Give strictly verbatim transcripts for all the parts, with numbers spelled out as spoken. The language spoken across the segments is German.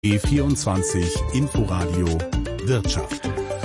E vierundzwanzig Inforadio Wirtschaft.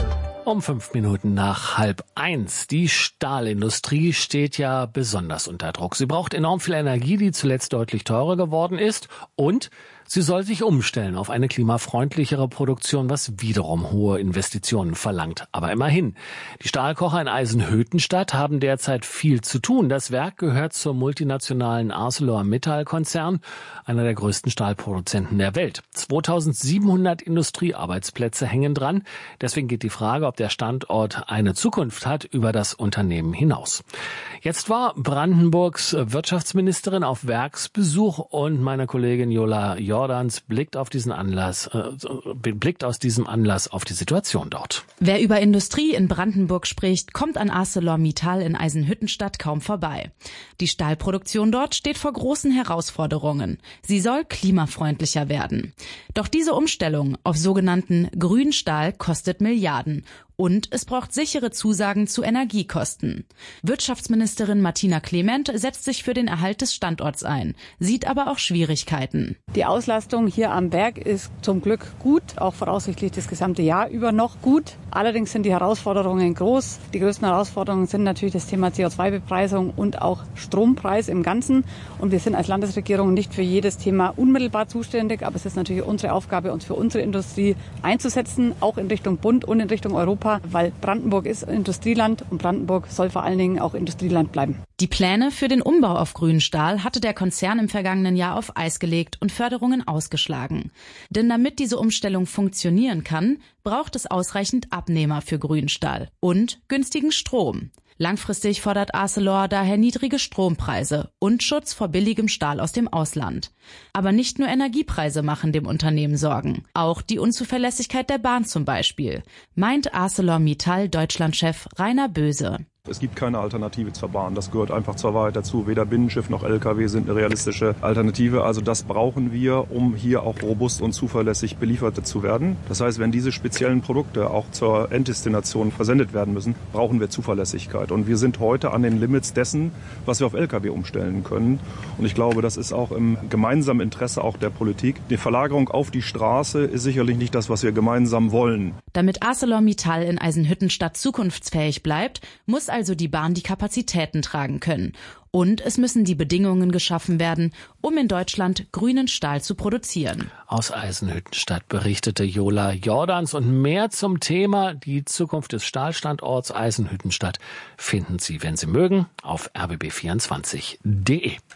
Um fünf Minuten nach halb eins. Die Stahlindustrie steht ja besonders unter Druck. Sie braucht enorm viel Energie, die zuletzt deutlich teurer geworden ist. Und sie soll sich umstellen auf eine klimafreundlichere Produktion, was wiederum hohe Investitionen verlangt. Aber immerhin, die Stahlkocher in Eisenhüttenstadt haben derzeit viel zu tun. Das Werk gehört zur multinationalen ArcelorMittal-Konzern, einer der größten Stahlproduzenten der Welt. zweitausendsiebenhundert Industriearbeitsplätze hängen dran. Deswegen geht die Frage, ob der Standort eine Zukunft hat, über das Unternehmen hinaus. Jetzt war Brandenburgs Wirtschaftsministerin auf Werksbesuch und meine Kollegin Jola Jordans blickt auf diesen Anlass, äh, blickt aus diesem Anlass auf die Situation dort. Wer über Industrie in Brandenburg spricht, kommt an ArcelorMittal in Eisenhüttenstadt kaum vorbei. Die Stahlproduktion dort steht vor großen Herausforderungen. Sie soll klimafreundlicher werden. Doch diese Umstellung auf sogenannten Grünstahl kostet Milliarden. Und es braucht sichere Zusagen zu Energiekosten. Wirtschaftsministerin Martina Clement setzt sich für den Erhalt des Standorts ein, sieht aber auch Schwierigkeiten. Die Auslastung hier am Werk ist zum Glück gut, auch voraussichtlich das gesamte Jahr über noch gut. Allerdings sind die Herausforderungen groß. Die größten Herausforderungen sind natürlich das Thema C O zwei Bepreisung und auch Strompreis im Ganzen. Und wir sind als Landesregierung nicht für jedes Thema unmittelbar zuständig, aber es ist natürlich unsere Aufgabe, uns für unsere Industrie einzusetzen, auch in Richtung Bund und in Richtung Europa. Weil Brandenburg ist Industrieland und Brandenburg soll vor allen Dingen auch Industrieland bleiben. Die Pläne für den Umbau auf Grünstahl hatte der Konzern im vergangenen Jahr auf Eis gelegt und Förderungen ausgeschlagen. Denn damit diese Umstellung funktionieren kann, braucht es ausreichend Abnehmer für Grünstahl und günstigen Strom. Langfristig fordert Arcelor daher niedrige Strompreise und Schutz vor billigem Stahl aus dem Ausland. Aber nicht nur Energiepreise machen dem Unternehmen Sorgen. Auch die Unzuverlässigkeit der Bahn zum Beispiel, meint ArcelorMittal Deutschlandchef Rainer Böse. Es gibt keine Alternative zur Bahn. Das gehört einfach zur Wahrheit dazu. Weder Binnenschiff noch L K W sind eine realistische Alternative. Also das brauchen wir, um hier auch robust und zuverlässig beliefert zu werden. Das heißt, wenn diese speziellen Produkte auch zur Enddestination versendet werden müssen, brauchen wir Zuverlässigkeit. Und wir sind heute an den Limits dessen, was wir auf L K W umstellen können. Und ich glaube, das ist auch im gemeinsamen Interesse auch der Politik. Die Verlagerung auf die Straße ist sicherlich nicht das, was wir gemeinsam wollen. Damit ArcelorMittal in Eisenhüttenstadt zukunftsfähig bleibt, muss also die Bahn die Kapazitäten tragen können. Und es müssen die Bedingungen geschaffen werden, um in Deutschland grünen Stahl zu produzieren. Aus Eisenhüttenstadt berichtete Jola Jordans und mehr zum Thema die Zukunft des Stahlstandorts Eisenhüttenstadt finden Sie, wenn Sie mögen, auf r b b vierundzwanzig punkt d e.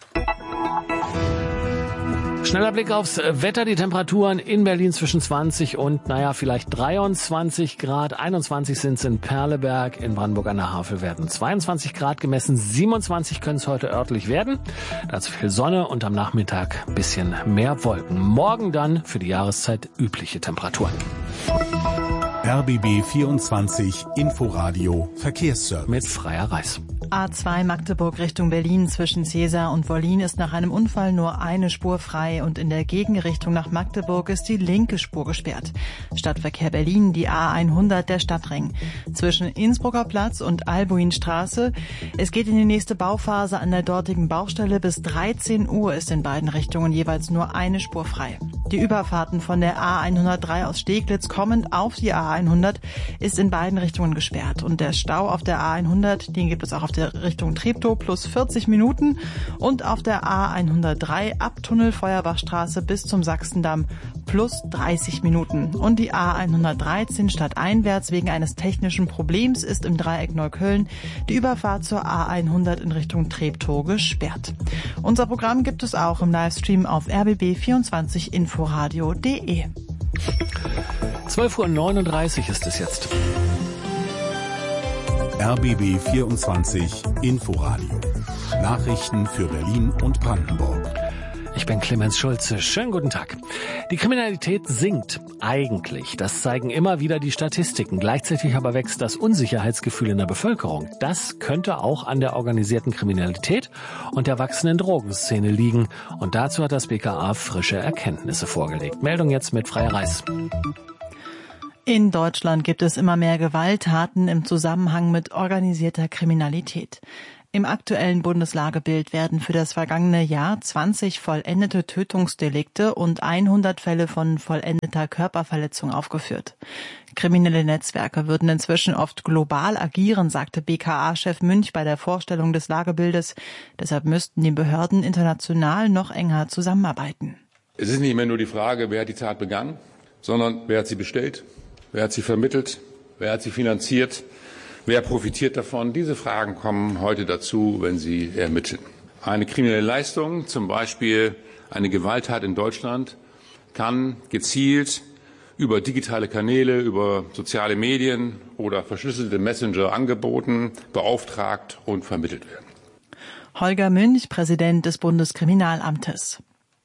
Schneller Blick aufs Wetter, die Temperaturen in Berlin zwischen zwanzig und, naja, vielleicht dreiundzwanzig Grad. einundzwanzig sind es in Perleberg, in Brandenburg an der Havel werden zweiundzwanzig Grad gemessen. siebenundzwanzig können es heute örtlich werden. Dazu viel Sonne und am Nachmittag ein bisschen mehr Wolken. Morgen dann für die Jahreszeit übliche Temperaturen. R B B vierundzwanzig Inforadio Verkehrsservice Mit Freier Reis. A zwei Magdeburg Richtung Berlin zwischen Cäsar und Wollin ist nach einem Unfall nur eine Spur frei und in der Gegenrichtung nach Magdeburg ist die linke Spur gesperrt. Stadtverkehr Berlin, die A hundert, der Stadtring. Zwischen Innsbrucker Platz und Albuinstraße. Es geht in die nächste Bauphase an der dortigen Baustelle. Bis dreizehn Uhr ist in beiden Richtungen jeweils nur eine Spur frei. Die Überfahrten von der A hundertdrei aus Steglitz kommend auf die A hundert ist in beiden Richtungen gesperrt. Und der Stau auf der A hundert, den gibt es auch auf der Richtung Treptow plus vierzig Minuten und auf der A hundertdrei ab Tunnel Feuerbachstraße bis zum Sachsendamm plus dreißig Minuten. Und die A hundertdreizehn stadteinwärts wegen eines technischen Problems ist im Dreieck Neukölln die Überfahrt zur A hundert in Richtung Treptow gesperrt. Unser Programm gibt es auch im Livestream auf r b b vierundzwanzig inforadio punkt d e. zwölf Uhr neununddreißig ist es jetzt. R B B vierundzwanzig Inforadio. Nachrichten für Berlin und Brandenburg. Ich bin Clemens Schulze. Schönen guten Tag. Die Kriminalität sinkt eigentlich. Das zeigen immer wieder die Statistiken. Gleichzeitig aber wächst das Unsicherheitsgefühl in der Bevölkerung. Das könnte auch an der organisierten Kriminalität und der wachsenden Drogenszene liegen. Und dazu hat das B K A frische Erkenntnisse vorgelegt. Meldung jetzt mit Freier Reis. In Deutschland gibt es immer mehr Gewalttaten im Zusammenhang mit organisierter Kriminalität. Im aktuellen Bundeslagebild werden für das vergangene Jahr zwanzig vollendete Tötungsdelikte und hundert Fälle von vollendeter Körperverletzung aufgeführt. Kriminelle Netzwerke würden inzwischen oft global agieren, sagte B K A-Chef Münch bei der Vorstellung des Lagebildes. Deshalb müssten die Behörden international noch enger zusammenarbeiten. Es ist nicht mehr nur die Frage, wer hat die Tat begangen, sondern wer hat sie bestellt, wer hat sie vermittelt, wer hat sie finanziert, wer profitiert davon. Diese Fragen kommen heute dazu, wenn Sie ermitteln. Eine kriminelle Leistung, zum Beispiel eine Gewalttat in Deutschland, kann gezielt über digitale Kanäle, über soziale Medien oder verschlüsselte Messenger angeboten, beauftragt und vermittelt werden. Holger Münch, Präsident des Bundeskriminalamtes.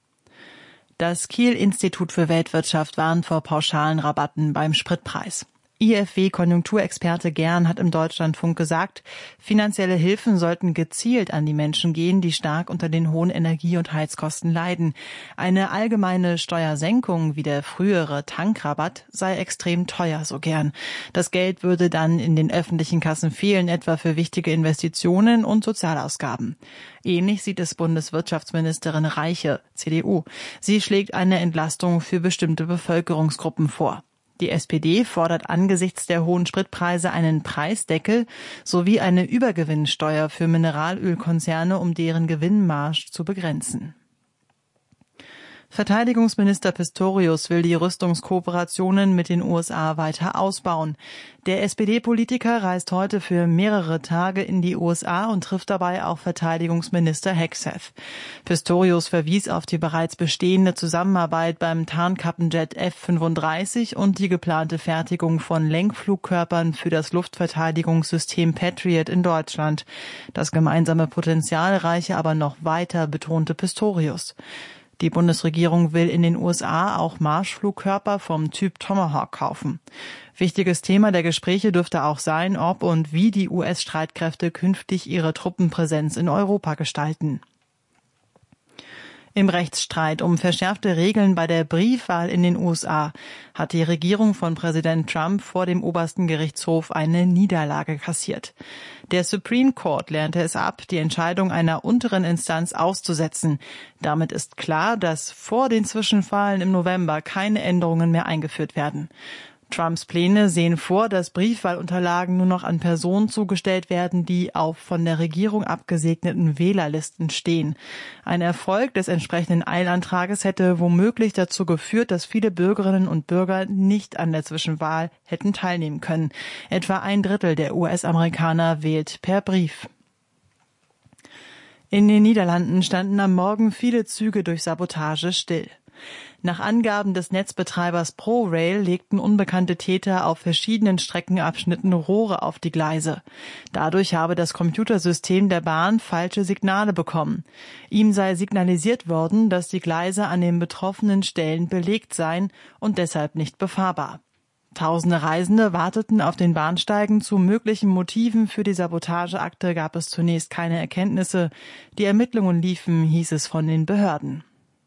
Das Kiel-Institut für Weltwirtschaft warnt vor pauschalen Rabatten beim Spritpreis. I F W-Konjunkturexperte Gern hat im Deutschlandfunk gesagt, finanzielle Hilfen sollten gezielt an die Menschen gehen, die stark unter den hohen Energie- und Heizkosten leiden. Eine allgemeine Steuersenkung wie der frühere Tankrabatt sei extrem teuer, so Gern. Das Geld würde dann in den öffentlichen Kassen fehlen, etwa für wichtige Investitionen und Sozialausgaben. Ähnlich sieht es Bundeswirtschaftsministerin Reiche, C D U. Sie schlägt eine Entlastung für bestimmte Bevölkerungsgruppen vor. Die S P D fordert angesichts der hohen Spritpreise einen Preisdeckel sowie eine Übergewinnsteuer für Mineralölkonzerne, um deren Gewinnmarge zu begrenzen. Verteidigungsminister Pistorius will die Rüstungskooperationen mit den U S A weiter ausbauen. Der S P D-Politiker reist heute für mehrere Tage in die U S A und trifft dabei auch Verteidigungsminister Hegseth. Pistorius verwies auf die bereits bestehende Zusammenarbeit beim Tarnkappenjet F fünfunddreißig und die geplante Fertigung von Lenkflugkörpern für das Luftverteidigungssystem Patriot in Deutschland. Das gemeinsame Potenzial reiche aber noch weiter, betonte Pistorius. Die Bundesregierung will in den U S A auch Marschflugkörper vom Typ Tomahawk kaufen. Wichtiges Thema der Gespräche dürfte auch sein, ob und wie die U S-Streitkräfte künftig ihre Truppenpräsenz in Europa gestalten. Im Rechtsstreit um verschärfte Regeln bei der Briefwahl in den U S A hat die Regierung von Präsident Trump vor dem obersten Gerichtshof eine Niederlage kassiert. Der Supreme Court lehnte es ab, die Entscheidung einer unteren Instanz auszusetzen. Damit ist klar, dass vor den Zwischenwahlen im November keine Änderungen mehr eingeführt werden. Trumps Pläne sehen vor, dass Briefwahlunterlagen nur noch an Personen zugestellt werden, die auf von der Regierung abgesegneten Wählerlisten stehen. Ein Erfolg des entsprechenden Eilantrages hätte womöglich dazu geführt, dass viele Bürgerinnen und Bürger nicht an der Zwischenwahl hätten teilnehmen können. Etwa ein Drittel der U S-Amerikaner wählt per Brief. In den Niederlanden standen am Morgen viele Züge durch Sabotage still. Nach Angaben des Netzbetreibers ProRail legten unbekannte Täter auf verschiedenen Streckenabschnitten Rohre auf die Gleise. Dadurch habe das Computersystem der Bahn falsche Signale bekommen. Ihm sei signalisiert worden, dass die Gleise an den betroffenen Stellen belegt seien und deshalb nicht befahrbar. Tausende Reisende warteten auf den Bahnsteigen. Zu möglichen Motiven für die Sabotageakte gab es zunächst keine Erkenntnisse. Die Ermittlungen liefen, hieß es von den Behörden.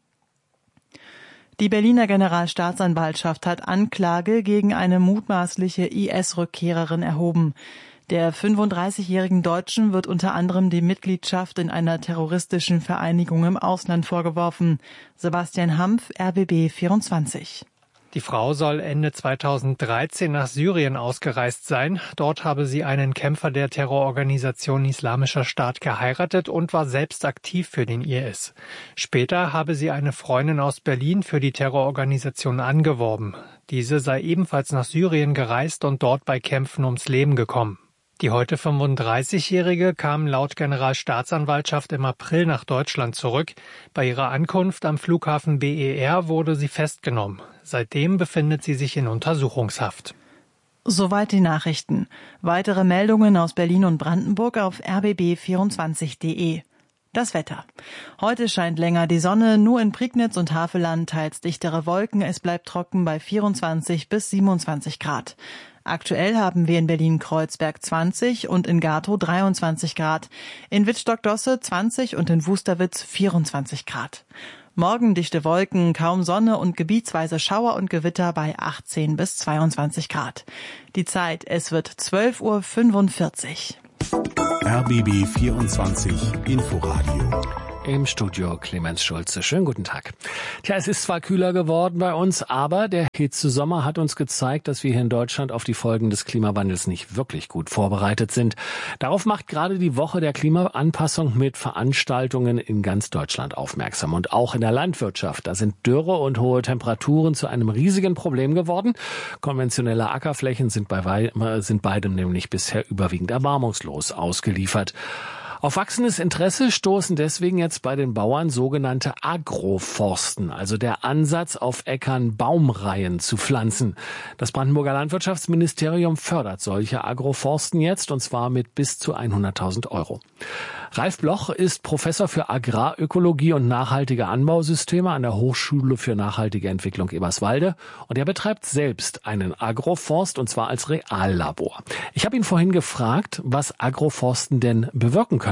Die Berliner Generalstaatsanwaltschaft hat Anklage gegen eine mutmaßliche I S-Rückkehrerin erhoben. Der fünfunddreißigjährigen Deutschen wird unter anderem die Mitgliedschaft in einer terroristischen Vereinigung im Ausland vorgeworfen. Sebastian Hampf, R B B vierundzwanzig. Die Frau soll Ende zweitausenddreizehn nach Syrien ausgereist sein. Dort habe sie einen Kämpfer der Terrororganisation Islamischer Staat geheiratet und war selbst aktiv für den I S. Später habe sie eine Freundin aus Berlin für die Terrororganisation angeworben. Diese sei ebenfalls nach Syrien gereist und dort bei Kämpfen ums Leben gekommen. Die heute fünfunddreißigjährige kam laut Generalstaatsanwaltschaft im April nach Deutschland zurück. Bei ihrer Ankunft am Flughafen B E R wurde sie festgenommen. Seitdem befindet sie sich in Untersuchungshaft. Soweit die Nachrichten. Weitere Meldungen aus Berlin und Brandenburg auf r b b vierundzwanzig punkt de. Das Wetter. Heute scheint länger die Sonne, nur in Prignitz und Havelland teils dichtere Wolken. Es bleibt trocken bei vierundzwanzig bis siebenundzwanzig Grad. Aktuell haben wir in Berlin-Kreuzberg zwanzig und in Gatow dreiundzwanzig Grad, in Wittstock-Dosse zwanzig und in Wusterwitz vierundzwanzig Grad. Morgen dichte Wolken, kaum Sonne und gebietsweise Schauer und Gewitter bei achtzehn bis zweiundzwanzig Grad. Die Zeit, es wird zwölf Uhr fünfundvierzig. R B B vierundzwanzig Inforadio. Im Studio Clemens Schulze. Schönen guten Tag. Tja, es ist zwar kühler geworden bei uns, aber der hitze Sommer hat uns gezeigt, dass wir hier in Deutschland auf die Folgen des Klimawandels nicht wirklich gut vorbereitet sind. Darauf macht gerade die Woche der Klimaanpassung mit Veranstaltungen in ganz Deutschland aufmerksam. Und auch in der Landwirtschaft. Da sind Dürre und hohe Temperaturen zu einem riesigen Problem geworden. Konventionelle Ackerflächen sind bei sind beidem nämlich bisher überwiegend erbarmungslos ausgeliefert. Auf wachsendes Interesse stoßen deswegen jetzt bei den Bauern sogenannte Agroforsten, also der Ansatz, auf Äckern Baumreihen zu pflanzen. Das Brandenburger Landwirtschaftsministerium fördert solche Agroforsten jetzt, und zwar mit bis zu hunderttausend Euro. Ralf Bloch ist Professor für Agrarökologie und nachhaltige Anbausysteme an der Hochschule für nachhaltige Entwicklung Eberswalde, und er betreibt selbst einen Agroforst, und zwar als Reallabor. Ich habe ihn vorhin gefragt, was Agroforsten denn bewirken können.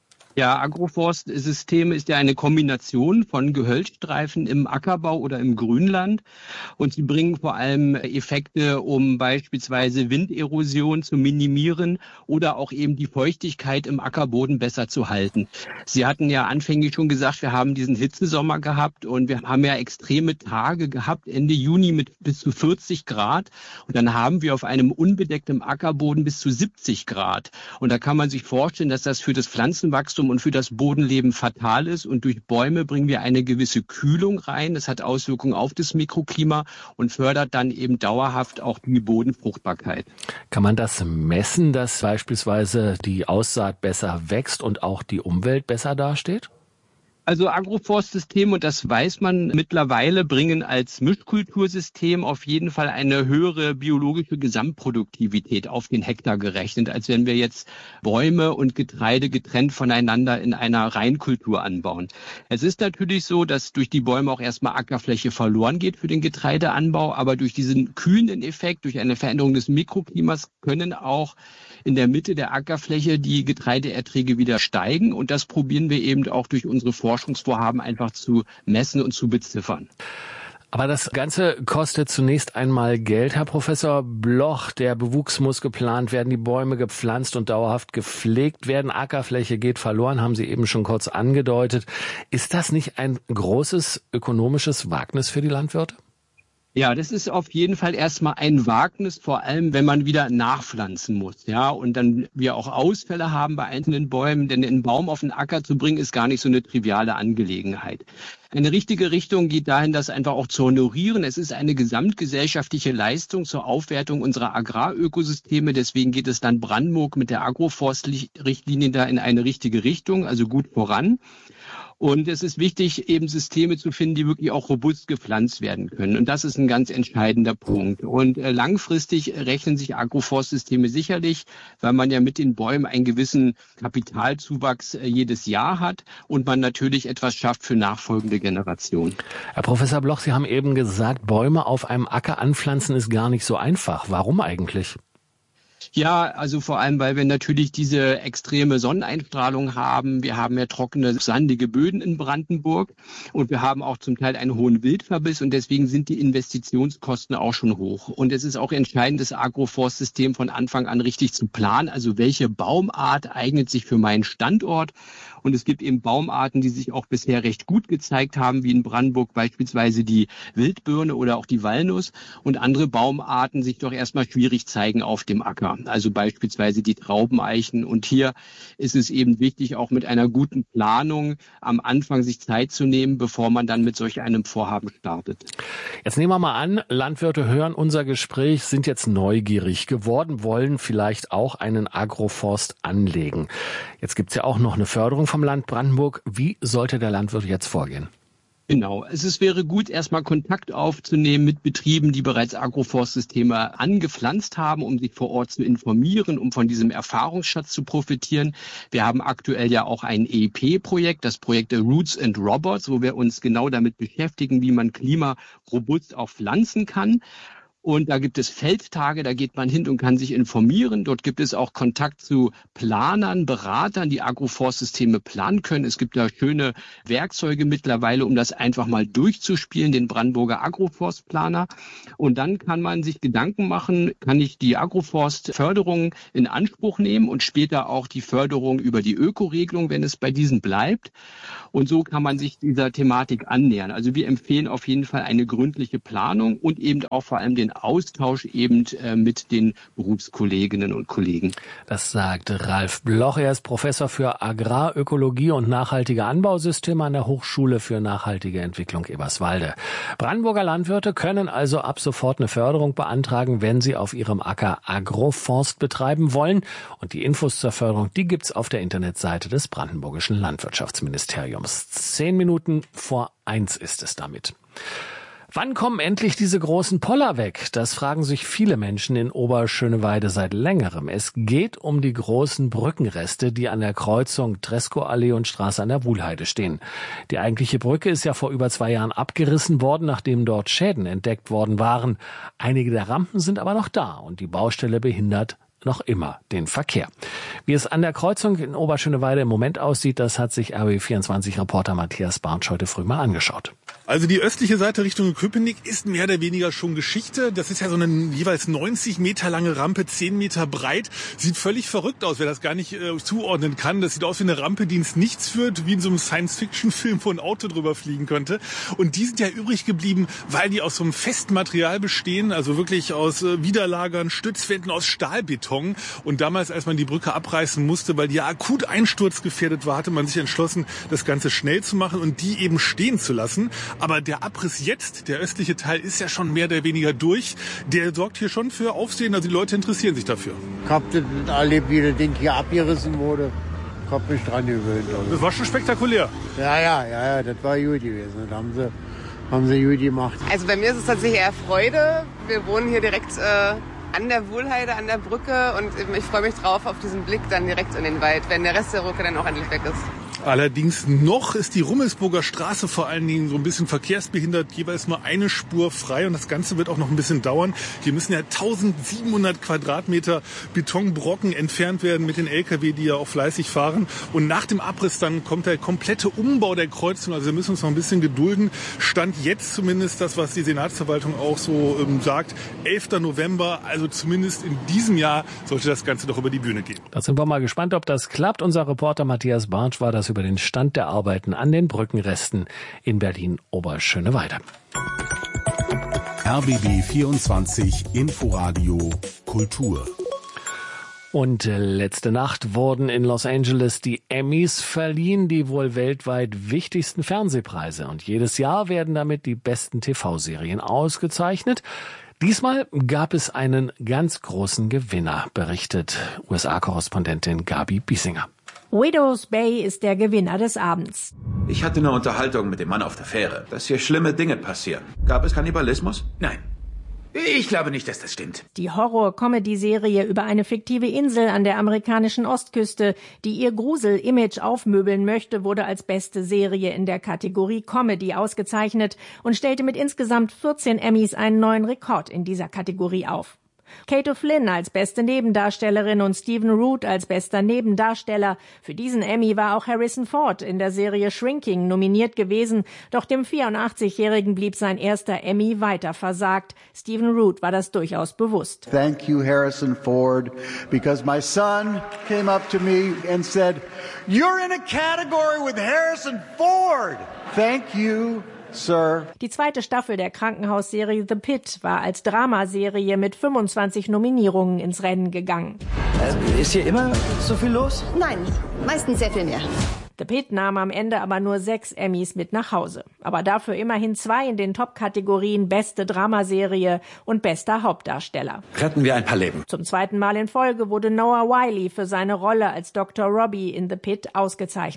Ja, Agroforstsystem ist ja eine Kombination von Gehölzstreifen im Ackerbau oder im Grünland, und sie bringen vor allem Effekte, um beispielsweise Winderosion zu minimieren oder auch eben die Feuchtigkeit im Ackerboden besser zu halten. Sie hatten ja anfänglich schon gesagt, wir haben diesen Hitzesommer gehabt und wir haben ja extreme Tage gehabt, Ende Juni mit bis zu vierzig Grad, und dann haben wir auf einem unbedeckten Ackerboden bis zu siebzig Grad. Und da kann man sich vorstellen, dass das für das Pflanzenwachstum und für das Bodenleben fatal ist, und durch Bäume bringen wir eine gewisse Kühlung rein. Das hat Auswirkungen auf das Mikroklima und fördert dann eben dauerhaft auch die Bodenfruchtbarkeit. Kann man das messen, dass beispielsweise die Aussaat besser wächst und auch die Umwelt besser dasteht? Also Agroforstsysteme, und das weiß man mittlerweile, bringen als Mischkultursystem auf jeden Fall eine höhere biologische Gesamtproduktivität auf den Hektar gerechnet, als wenn wir jetzt Bäume und Getreide getrennt voneinander in einer Reinkultur anbauen. Es ist natürlich so, dass durch die Bäume auch erstmal Ackerfläche verloren geht für den Getreideanbau, aber durch diesen kühlenden Effekt, durch eine Veränderung des Mikroklimas können auch in der Mitte der Ackerfläche die Getreideerträge wieder steigen, und das probieren wir eben auch durch unsere Forschungsvorhaben einfach zu messen und zu beziffern. Aber das Ganze kostet zunächst einmal Geld, Herr Professor Bloch. Der Bewuchs muss geplant werden, die Bäume gepflanzt und dauerhaft gepflegt werden. Ackerfläche geht verloren, haben Sie eben schon kurz angedeutet. Ist das nicht ein großes ökonomisches Wagnis für die Landwirte? Ja, das ist auf jeden Fall erstmal ein Wagnis, vor allem wenn man wieder nachpflanzen muss, ja, und dann wir auch Ausfälle haben bei einzelnen Bäumen, denn einen Baum auf den Acker zu bringen, ist gar nicht so eine triviale Angelegenheit. Eine richtige Richtung geht dahin, das einfach auch zu honorieren. Es ist eine gesamtgesellschaftliche Leistung zur Aufwertung unserer Agrarökosysteme. Deswegen geht es dann Brandenburg mit der Agroforst-Richtlinie da in eine richtige Richtung, also gut voran. Und es ist wichtig, eben Systeme zu finden, die wirklich auch robust gepflanzt werden können. Und das ist ein ganz entscheidender Punkt. Und äh, langfristig rechnen sich Agroforstsysteme sicherlich, weil man ja mit den Bäumen einen gewissen Kapitalzuwachs äh, jedes Jahr hat und man natürlich etwas schafft für nachfolgende Generationen. Herr Professor Bloch, Sie haben eben gesagt, Bäume auf einem Acker anpflanzen ist gar nicht so einfach. Warum eigentlich? Ja, also vor allem, weil wir natürlich diese extreme Sonneneinstrahlung haben. Wir haben ja trockene, sandige Böden in Brandenburg, und wir haben auch zum Teil einen hohen Wildverbiss, und deswegen sind die Investitionskosten auch schon hoch. Und es ist auch entscheidend, das Agroforstsystem von Anfang an richtig zu planen. Also welche Baumart eignet sich für meinen Standort? Und es gibt eben Baumarten, die sich auch bisher recht gut gezeigt haben, wie in Brandenburg beispielsweise die Wildbirne oder auch die Walnuss, und andere Baumarten sich doch erstmal schwierig zeigen auf dem Acker. Also beispielsweise die Traubeneichen. Und hier ist es eben wichtig, auch mit einer guten Planung am Anfang sich Zeit zu nehmen, bevor man dann mit solch einem Vorhaben startet. Jetzt nehmen wir mal an, Landwirte hören unser Gespräch, sind jetzt neugierig geworden, wollen vielleicht auch einen Agroforst anlegen. Jetzt gibt's ja auch noch eine Förderung vom Land Brandenburg. Wie sollte der Landwirt jetzt vorgehen? Genau. Es ist, wäre gut, erstmal Kontakt aufzunehmen mit Betrieben, die bereits Agroforstsysteme angepflanzt haben, um sich vor Ort zu informieren, um von diesem Erfahrungsschatz zu profitieren. Wir haben aktuell ja auch ein E E P-Projekt, das Projekt Roots and Robots, wo wir uns genau damit beschäftigen, wie man klimarobust auch pflanzen kann. Und da gibt es Feldtage, da geht man hin und kann sich informieren. Dort gibt es auch Kontakt zu Planern, Beratern, die Agroforstsysteme planen können. Es gibt da schöne Werkzeuge mittlerweile, um das einfach mal durchzuspielen, den Brandenburger Agroforstplaner. Und dann kann man sich Gedanken machen, kann ich die Agroforstförderung in Anspruch nehmen und später auch die Förderung über die Ökoregelung, wenn es bei diesen bleibt. Und so kann man sich dieser Thematik annähern. Also wir empfehlen auf jeden Fall eine gründliche Planung und eben auch vor allem den Austausch eben äh, mit den Berufskolleginnen und Kollegen. Das sagt Ralf Bloch. Er ist Professor für Agrarökologie und nachhaltige Anbausysteme an der Hochschule für nachhaltige Entwicklung Eberswalde. Brandenburger Landwirte können also ab sofort eine Förderung beantragen, wenn sie auf ihrem Acker Agroforst betreiben wollen. Und die Infos zur Förderung, die gibt's auf der Internetseite des Brandenburgischen Landwirtschaftsministeriums. Zehn Minuten vor eins ist es damit. Wann kommen endlich diese großen Poller weg? Das fragen sich viele Menschen in Oberschöneweide seit längerem. Es geht um die großen Brückenreste, die an der Kreuzung Treskoallee und Straße an der Wuhlheide stehen. Die eigentliche Brücke ist ja vor über zwei Jahren abgerissen worden, nachdem dort Schäden entdeckt worden waren. Einige der Rampen sind aber noch da und die Baustelle behindert noch immer den Verkehr. Wie es an der Kreuzung in Oberschöneweide im Moment aussieht, das hat sich R B B vierundzwanzig-Reporter Matthias Bartsch heute früh mal angeschaut. Also die östliche Seite Richtung Köpenick ist mehr oder weniger schon Geschichte. Das ist ja so eine jeweils neunzig Meter lange Rampe, zehn Meter breit. Sieht völlig verrückt aus, wer das gar nicht äh, zuordnen kann. Das sieht aus wie eine Rampe, die ins Nichts führt, wie in so einem Science-Fiction-Film, wo ein Auto drüber fliegen könnte. Und die sind ja übrig geblieben, weil die aus so einem festen Material bestehen, also wirklich aus äh, Widerlagern, Stützwänden, aus Stahlbeton. Und damals, als man die Brücke abreißen musste, weil die ja akut einsturzgefährdet war, hatte man sich entschlossen, das Ganze schnell zu machen und die eben stehen zu lassen. Aber der Abriss jetzt, der östliche Teil, ist ja schon mehr oder weniger durch. Der sorgt hier schon für Aufsehen, also die Leute interessieren sich dafür. Ich hab das erlebt, wie das Ding hier abgerissen wurde. Ich hab mich dran gewöhnt. Also. Das war schon spektakulär. Ja, ja, ja, ja, das war gut gewesen. Das haben sie, haben sie gut gemacht. Also bei mir ist es tatsächlich eher Freude. Wir wohnen hier direkt äh, an der Wuhlheide, an der Brücke und ich freue mich drauf auf diesen Blick dann direkt in den Wald, wenn der Rest der Brücke dann auch endlich weg ist. Allerdings noch ist die Rummelsburger Straße vor allen Dingen so ein bisschen verkehrsbehindert, jeweils nur eine Spur frei und das Ganze wird auch noch ein bisschen dauern. Hier müssen ja eintausendsiebenhundert Quadratmeter Betonbrocken entfernt werden mit den L K W, die ja auch fleißig fahren. Und nach dem Abriss dann kommt der komplette Umbau der Kreuzung, also wir müssen uns noch ein bisschen gedulden. Stand jetzt zumindest das, was die Senatsverwaltung auch so ähm, sagt, elfter November, also zumindest in diesem Jahr sollte das Ganze doch über die Bühne gehen. Da sind wir mal gespannt, ob das klappt. Unser Reporter Matthias Bartsch war das über den Stand der Arbeiten an den Brückenresten in Berlin-Oberschöneweide. R B B vierundzwanzig Inforadio Kultur. Und letzte Nacht wurden in Los Angeles die Emmys verliehen, die wohl weltweit wichtigsten Fernsehpreise. Und jedes Jahr werden damit die besten T V-Serien ausgezeichnet. Diesmal gab es einen ganz großen Gewinner, berichtet U S A-Korrespondentin Gabi Biesinger. Widow's Bay ist der Gewinner des Abends. Ich hatte eine Unterhaltung mit dem Mann auf der Fähre, dass hier schlimme Dinge passieren. Gab es Kannibalismus? Nein. Ich glaube nicht, dass das stimmt. Die Horror-Comedy-Serie über eine fiktive Insel an der amerikanischen Ostküste, die ihr Grusel-Image aufmöbeln möchte, wurde als beste Serie in der Kategorie Comedy ausgezeichnet und stellte mit insgesamt vierzehn Emmys einen neuen Rekord in dieser Kategorie auf. Kate O'Flynn als beste Nebendarstellerin und Stephen Root als bester Nebendarsteller. Für diesen Emmy war auch Harrison Ford in der Serie Shrinking nominiert gewesen, doch dem vierundachtzigjährigen blieb sein erster Emmy weiter versagt. Stephen Root war das durchaus bewusst. Thank you, Harrison Ford, because my son came up to me and said, "You're in a category with Harrison Ford." Thank you. Sir. Die zweite Staffel der Krankenhausserie The Pit war als Dramaserie mit fünfundzwanzig Nominierungen ins Rennen gegangen. Äh, ist hier immer so viel los? Nein, meistens sehr viel mehr. The Pit nahm am Ende aber nur sechs Emmys mit nach Hause. Aber dafür immerhin zwei in den Top-Kategorien Beste Dramaserie und Bester Hauptdarsteller. Retten wir ein paar Leben. Zum zweiten Mal in Folge wurde Noah Wyle für seine Rolle als Doktor Robbie in The Pit ausgezeichnet.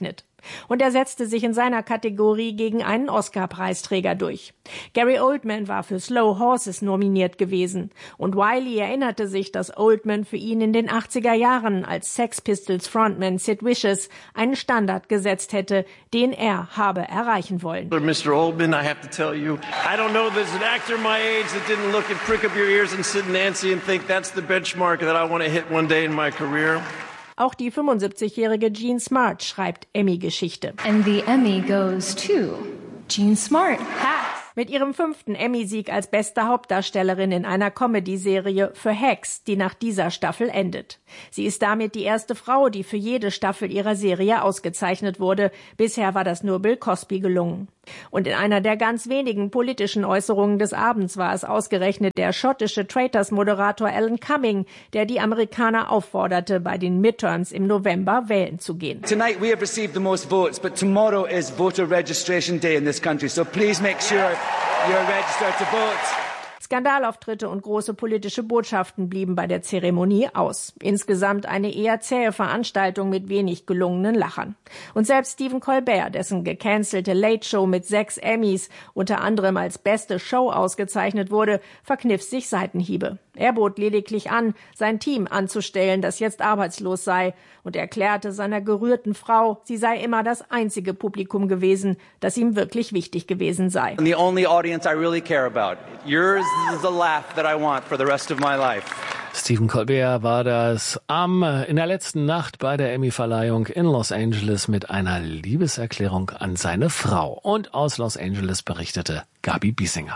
Und er setzte sich in seiner Kategorie gegen einen Oscar-Preisträger durch. Gary Oldman war für Slow Horses nominiert gewesen. Und Wiley erinnerte sich, dass Oldman für ihn in den achtziger Jahren als Sex Pistols Frontman Sid Vicious einen Standard gesetzt hätte, den er habe erreichen wollen. Mister Oldman, I have to tell you, I don't know there's an actor my age that didn't look and prick up your ears and Sid Nancy and think that's the benchmark that I want to hit one day in my career. Auch die fünfundsiebzigjährige Jean Smart schreibt Emmy-Geschichte. And the Emmy goes to Jean Smart. Hacks. Mit ihrem fünften Emmy-Sieg als beste Hauptdarstellerin in einer Comedy-Serie für Hacks, die nach dieser Staffel endet. Sie ist damit die erste Frau, die für jede Staffel ihrer Serie ausgezeichnet wurde. Bisher war das nur Bill Cosby gelungen. Und in einer der ganz wenigen politischen Äußerungen des Abends war es ausgerechnet der schottische Traitors-Moderator Alan Cumming, der die Amerikaner aufforderte, bei den Midterms im November wählen zu gehen. Tonight we have received the most votes, but tomorrow is voter registration day in this country, so please make sure you're registered to vote. Skandalauftritte und große politische Botschaften blieben bei der Zeremonie aus. Insgesamt eine eher zähe Veranstaltung mit wenig gelungenen Lachern. Und selbst Stephen Colbert, dessen gecancelte Late Show mit sechs Emmys unter anderem als beste Show ausgezeichnet wurde, verkniff sich Seitenhiebe. Er bot lediglich an, sein Team anzustellen, das jetzt arbeitslos sei, und erklärte seiner gerührten Frau, sie sei immer das einzige Publikum gewesen, das ihm wirklich wichtig gewesen sei. And the only audience I really care about. Yours is the laugh that I want for the rest of my life. Stephen Colbert war das am in der letzten Nacht bei der Emmy-Verleihung in Los Angeles mit einer Liebeserklärung an seine Frau. Und aus Los Angeles berichtete Gabi Biesinger.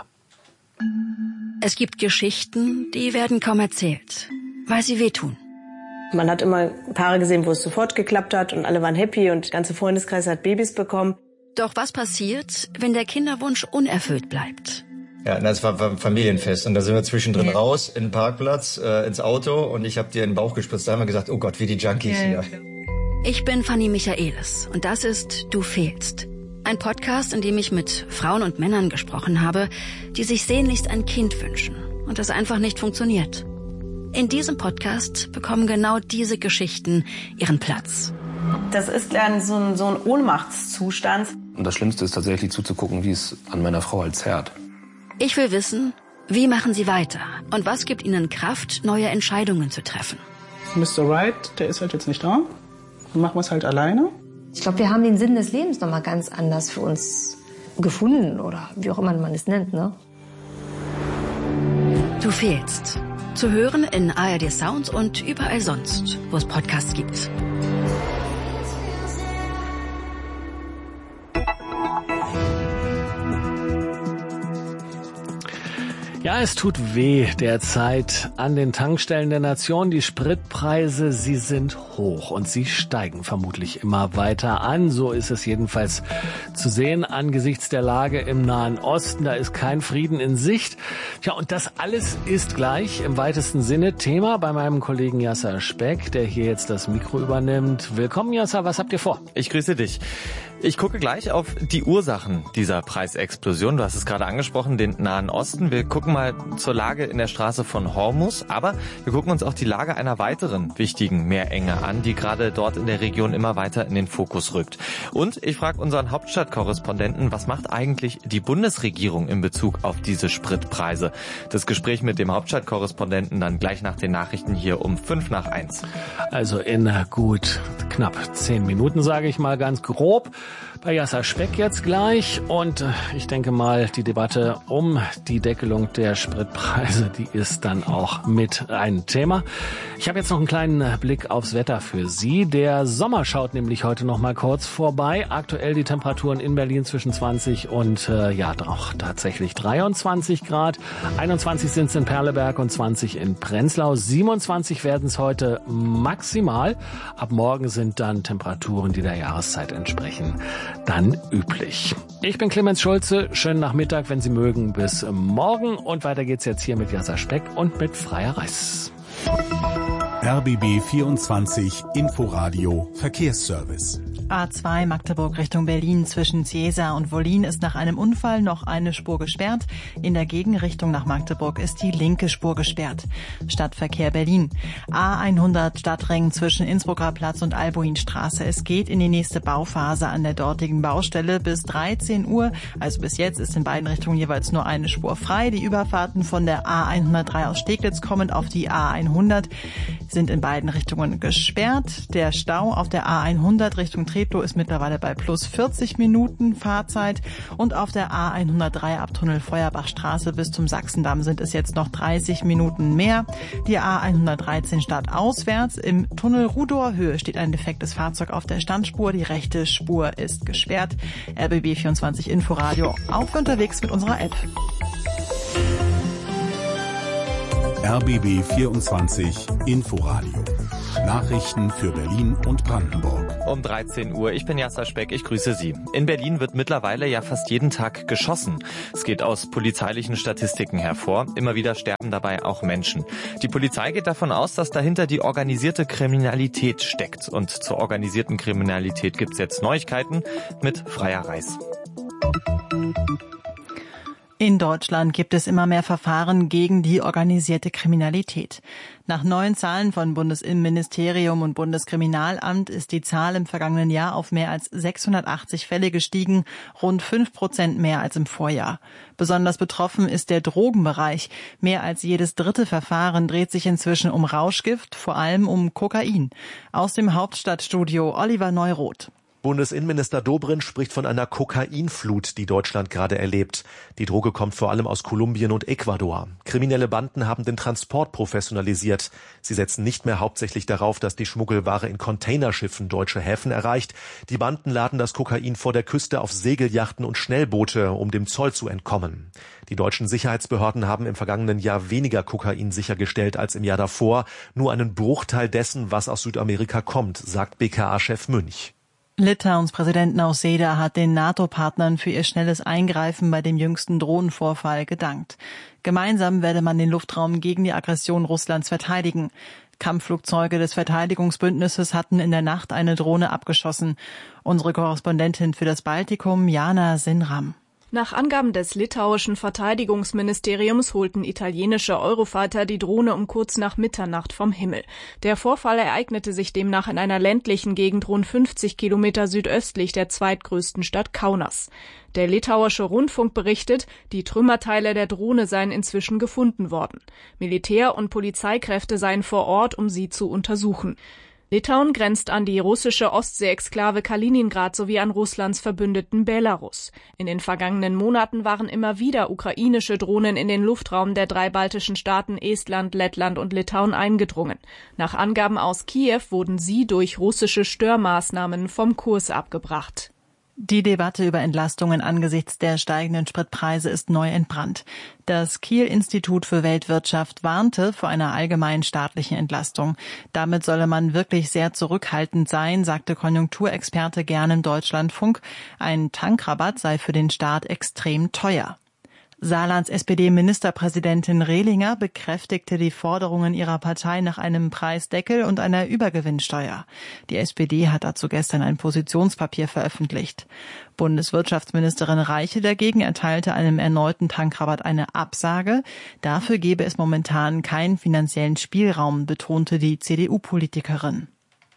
Es gibt Geschichten, die werden kaum erzählt, weil sie wehtun. Man hat immer Paare gesehen, wo es sofort geklappt hat und alle waren happy und der ganze Freundeskreis hat Babys bekommen. Doch was passiert, wenn der Kinderwunsch unerfüllt bleibt? Ja, das war ein Familienfest und da sind wir zwischendrin ja. raus in den Parkplatz, äh, ins Auto und ich habe dir in den Bauch gespritzt. Da haben wir gesagt, oh Gott, wie die Junkies ja. hier. Ich bin Fanny Michaelis und das ist Du fehlst. Ein Podcast, in dem ich mit Frauen und Männern gesprochen habe, die sich sehnlichst ein Kind wünschen und das einfach nicht funktioniert. In diesem Podcast bekommen genau diese Geschichten ihren Platz. Das ist dann so ein, so ein Ohnmachtszustand. Und das Schlimmste ist tatsächlich zuzugucken, wie es an meiner Frau halt zerrt. Ich will wissen, wie machen sie weiter und was gibt ihnen Kraft, neue Entscheidungen zu treffen. Mister Wright, der ist halt jetzt nicht da. Dann machen wir es halt alleine. Ich glaube, wir haben den Sinn des Lebens noch mal ganz anders für uns gefunden oder wie auch immer man es nennt, ne? Du fehlst. Zu hören in A R D Sound und überall sonst, wo es Podcasts gibt. Ja, es tut weh derzeit an den Tankstellen der Nation. Die Spritpreise, sie sind hoch und sie steigen vermutlich immer weiter an. So ist es jedenfalls zu sehen angesichts der Lage im Nahen Osten. Da ist kein Frieden in Sicht. Tja, und das alles ist gleich im weitesten Sinne Thema bei meinem Kollegen Yasser Speck, der hier jetzt das Mikro übernimmt. Willkommen, Yasser, was habt ihr vor? Ich grüße dich. Ich gucke gleich auf die Ursachen dieser Preisexplosion. Du hast es gerade angesprochen, den Nahen Osten. Wir gucken mal zur Lage in der Straße von Hormuz, aber wir gucken uns auch die Lage einer weiteren wichtigen Meerenge an, die gerade dort in der Region immer weiter in den Fokus rückt. Und ich frage unseren Hauptstadtkorrespondenten, was macht eigentlich die Bundesregierung in Bezug auf diese Spritpreise? Das Gespräch mit dem Hauptstadtkorrespondenten dann gleich nach den Nachrichten hier um fünf nach eins. Also in gut knapp zehn Minuten, sage ich mal ganz grob. Bei Yasser Speck jetzt gleich und ich denke mal, die Debatte um die Deckelung der Spritpreise, die ist dann auch mit ein Thema. Ich habe jetzt noch einen kleinen Blick aufs Wetter für Sie. Der Sommer schaut nämlich heute noch mal kurz vorbei. Aktuell die Temperaturen in Berlin zwischen zwanzig und äh, ja doch tatsächlich dreiundzwanzig Grad. einundzwanzig sind es in Perleberg und zwanzig in Prenzlau. siebenundzwanzig werden es heute maximal. Ab morgen sind dann Temperaturen, die der Jahreszeit entsprechen, dann üblich. Ich bin Clemens Schulze. Schönen Nachmittag, wenn Sie mögen. Bis morgen. Und weiter geht's jetzt hier mit Yasser Speck und mit Freier Reis. R B B vierundzwanzig Inforadio Verkehrsservice. A zwei Magdeburg Richtung Berlin zwischen Ciesa und Wollin ist nach einem Unfall noch eine Spur gesperrt. In der Gegenrichtung nach Magdeburg ist die linke Spur gesperrt. Stadtverkehr Berlin. A hundert Stadtring zwischen Innsbrucker Platz und Albuinstraße. Es geht in die nächste Bauphase an der dortigen Baustelle bis dreizehn Uhr. Also bis jetzt ist in beiden Richtungen jeweils nur eine Spur frei. Die Überfahrten von der A hundertdrei aus Steglitz kommend auf die A hundert sind in beiden Richtungen gesperrt. Der Stau auf der A hundert Richtung Treptow ist mittlerweile bei plus vierzig Minuten Fahrzeit und auf der A hundertdrei ab Tunnel Feuerbachstraße bis zum Sachsendamm sind es jetzt noch dreißig Minuten mehr. Die A hundertdreizehn stadtauswärts im Tunnel Rudower Höhe steht ein defektes Fahrzeug auf der Standspur. Die rechte Spur ist gesperrt. R B B vierundzwanzig Inforadio auch für unterwegs mit unserer App. R B B vierundzwanzig Inforadio. Nachrichten für Berlin und Brandenburg. Um dreizehn Uhr, ich bin Jasser Speck, ich grüße Sie. In Berlin wird mittlerweile ja fast jeden Tag geschossen. Es geht aus polizeilichen Statistiken hervor. Immer wieder sterben dabei auch Menschen. Die Polizei geht davon aus, dass dahinter die organisierte Kriminalität steckt. Und zur organisierten Kriminalität gibt's jetzt Neuigkeiten mit Freya Reis. In Deutschland gibt es immer mehr Verfahren gegen die organisierte Kriminalität. Nach neuen Zahlen von Bundesinnenministerium und Bundeskriminalamt ist die Zahl im vergangenen Jahr auf mehr als sechshundertachtzig Fälle gestiegen, rund fünf Prozent mehr als im Vorjahr. Besonders betroffen ist der Drogenbereich. Mehr als jedes dritte Verfahren dreht sich inzwischen um Rauschgift, vor allem um Kokain. Aus dem Hauptstadtstudio Oliver Neuroth. Bundesinnenminister Dobrindt spricht von einer Kokainflut, die Deutschland gerade erlebt. Die Droge kommt vor allem aus Kolumbien und Ecuador. Kriminelle Banden haben den Transport professionalisiert. Sie setzen nicht mehr hauptsächlich darauf, dass die Schmuggelware in Containerschiffen deutsche Häfen erreicht. Die Banden laden das Kokain vor der Küste auf Segelyachten und Schnellboote, um dem Zoll zu entkommen. Die deutschen Sicherheitsbehörden haben im vergangenen Jahr weniger Kokain sichergestellt als im Jahr davor. Nur einen Bruchteil dessen, was aus Südamerika kommt, sagt B K A-Chef Münch. Litauens Präsident Nausėda hat den NATO-Partnern für ihr schnelles Eingreifen bei dem jüngsten Drohnenvorfall gedankt. Gemeinsam werde man den Luftraum gegen die Aggression Russlands verteidigen. Kampfflugzeuge des Verteidigungsbündnisses hatten in der Nacht eine Drohne abgeschossen. Unsere Korrespondentin für das Baltikum, Jana Sinram. Nach Angaben des litauischen Verteidigungsministeriums holten italienische Eurofighter die Drohne um kurz nach Mitternacht vom Himmel. Der Vorfall ereignete sich demnach in einer ländlichen Gegend rund fünfzig Kilometer südöstlich der zweitgrößten Stadt Kaunas. Der litauische Rundfunk berichtet, die Trümmerteile der Drohne seien inzwischen gefunden worden. Militär- und Polizeikräfte seien vor Ort, um sie zu untersuchen. Litauen grenzt an die russische Ostsee-Exklave Kaliningrad sowie an Russlands Verbündeten Belarus. In den vergangenen Monaten waren immer wieder ukrainische Drohnen in den Luftraum der drei baltischen Staaten Estland, Lettland und Litauen eingedrungen. Nach Angaben aus Kiew wurden sie durch russische Störmaßnahmen vom Kurs abgebracht. Die Debatte über Entlastungen angesichts der steigenden Spritpreise ist neu entbrannt. Das Kiel-Institut für Weltwirtschaft warnte vor einer allgemeinen staatlichen Entlastung. Damit solle man wirklich sehr zurückhaltend sein, sagte Konjunkturexperte Gern im Deutschlandfunk. Ein Tankrabatt sei für den Staat extrem teuer. Saarlands S P D-Ministerpräsidentin Rehlinger bekräftigte die Forderungen ihrer Partei nach einem Preisdeckel und einer Übergewinnsteuer. Die S P D hat dazu gestern ein Positionspapier veröffentlicht. Bundeswirtschaftsministerin Reiche dagegen erteilte einem erneuten Tankrabatt eine Absage. Dafür gebe es momentan keinen finanziellen Spielraum, betonte die C D U-Politikerin.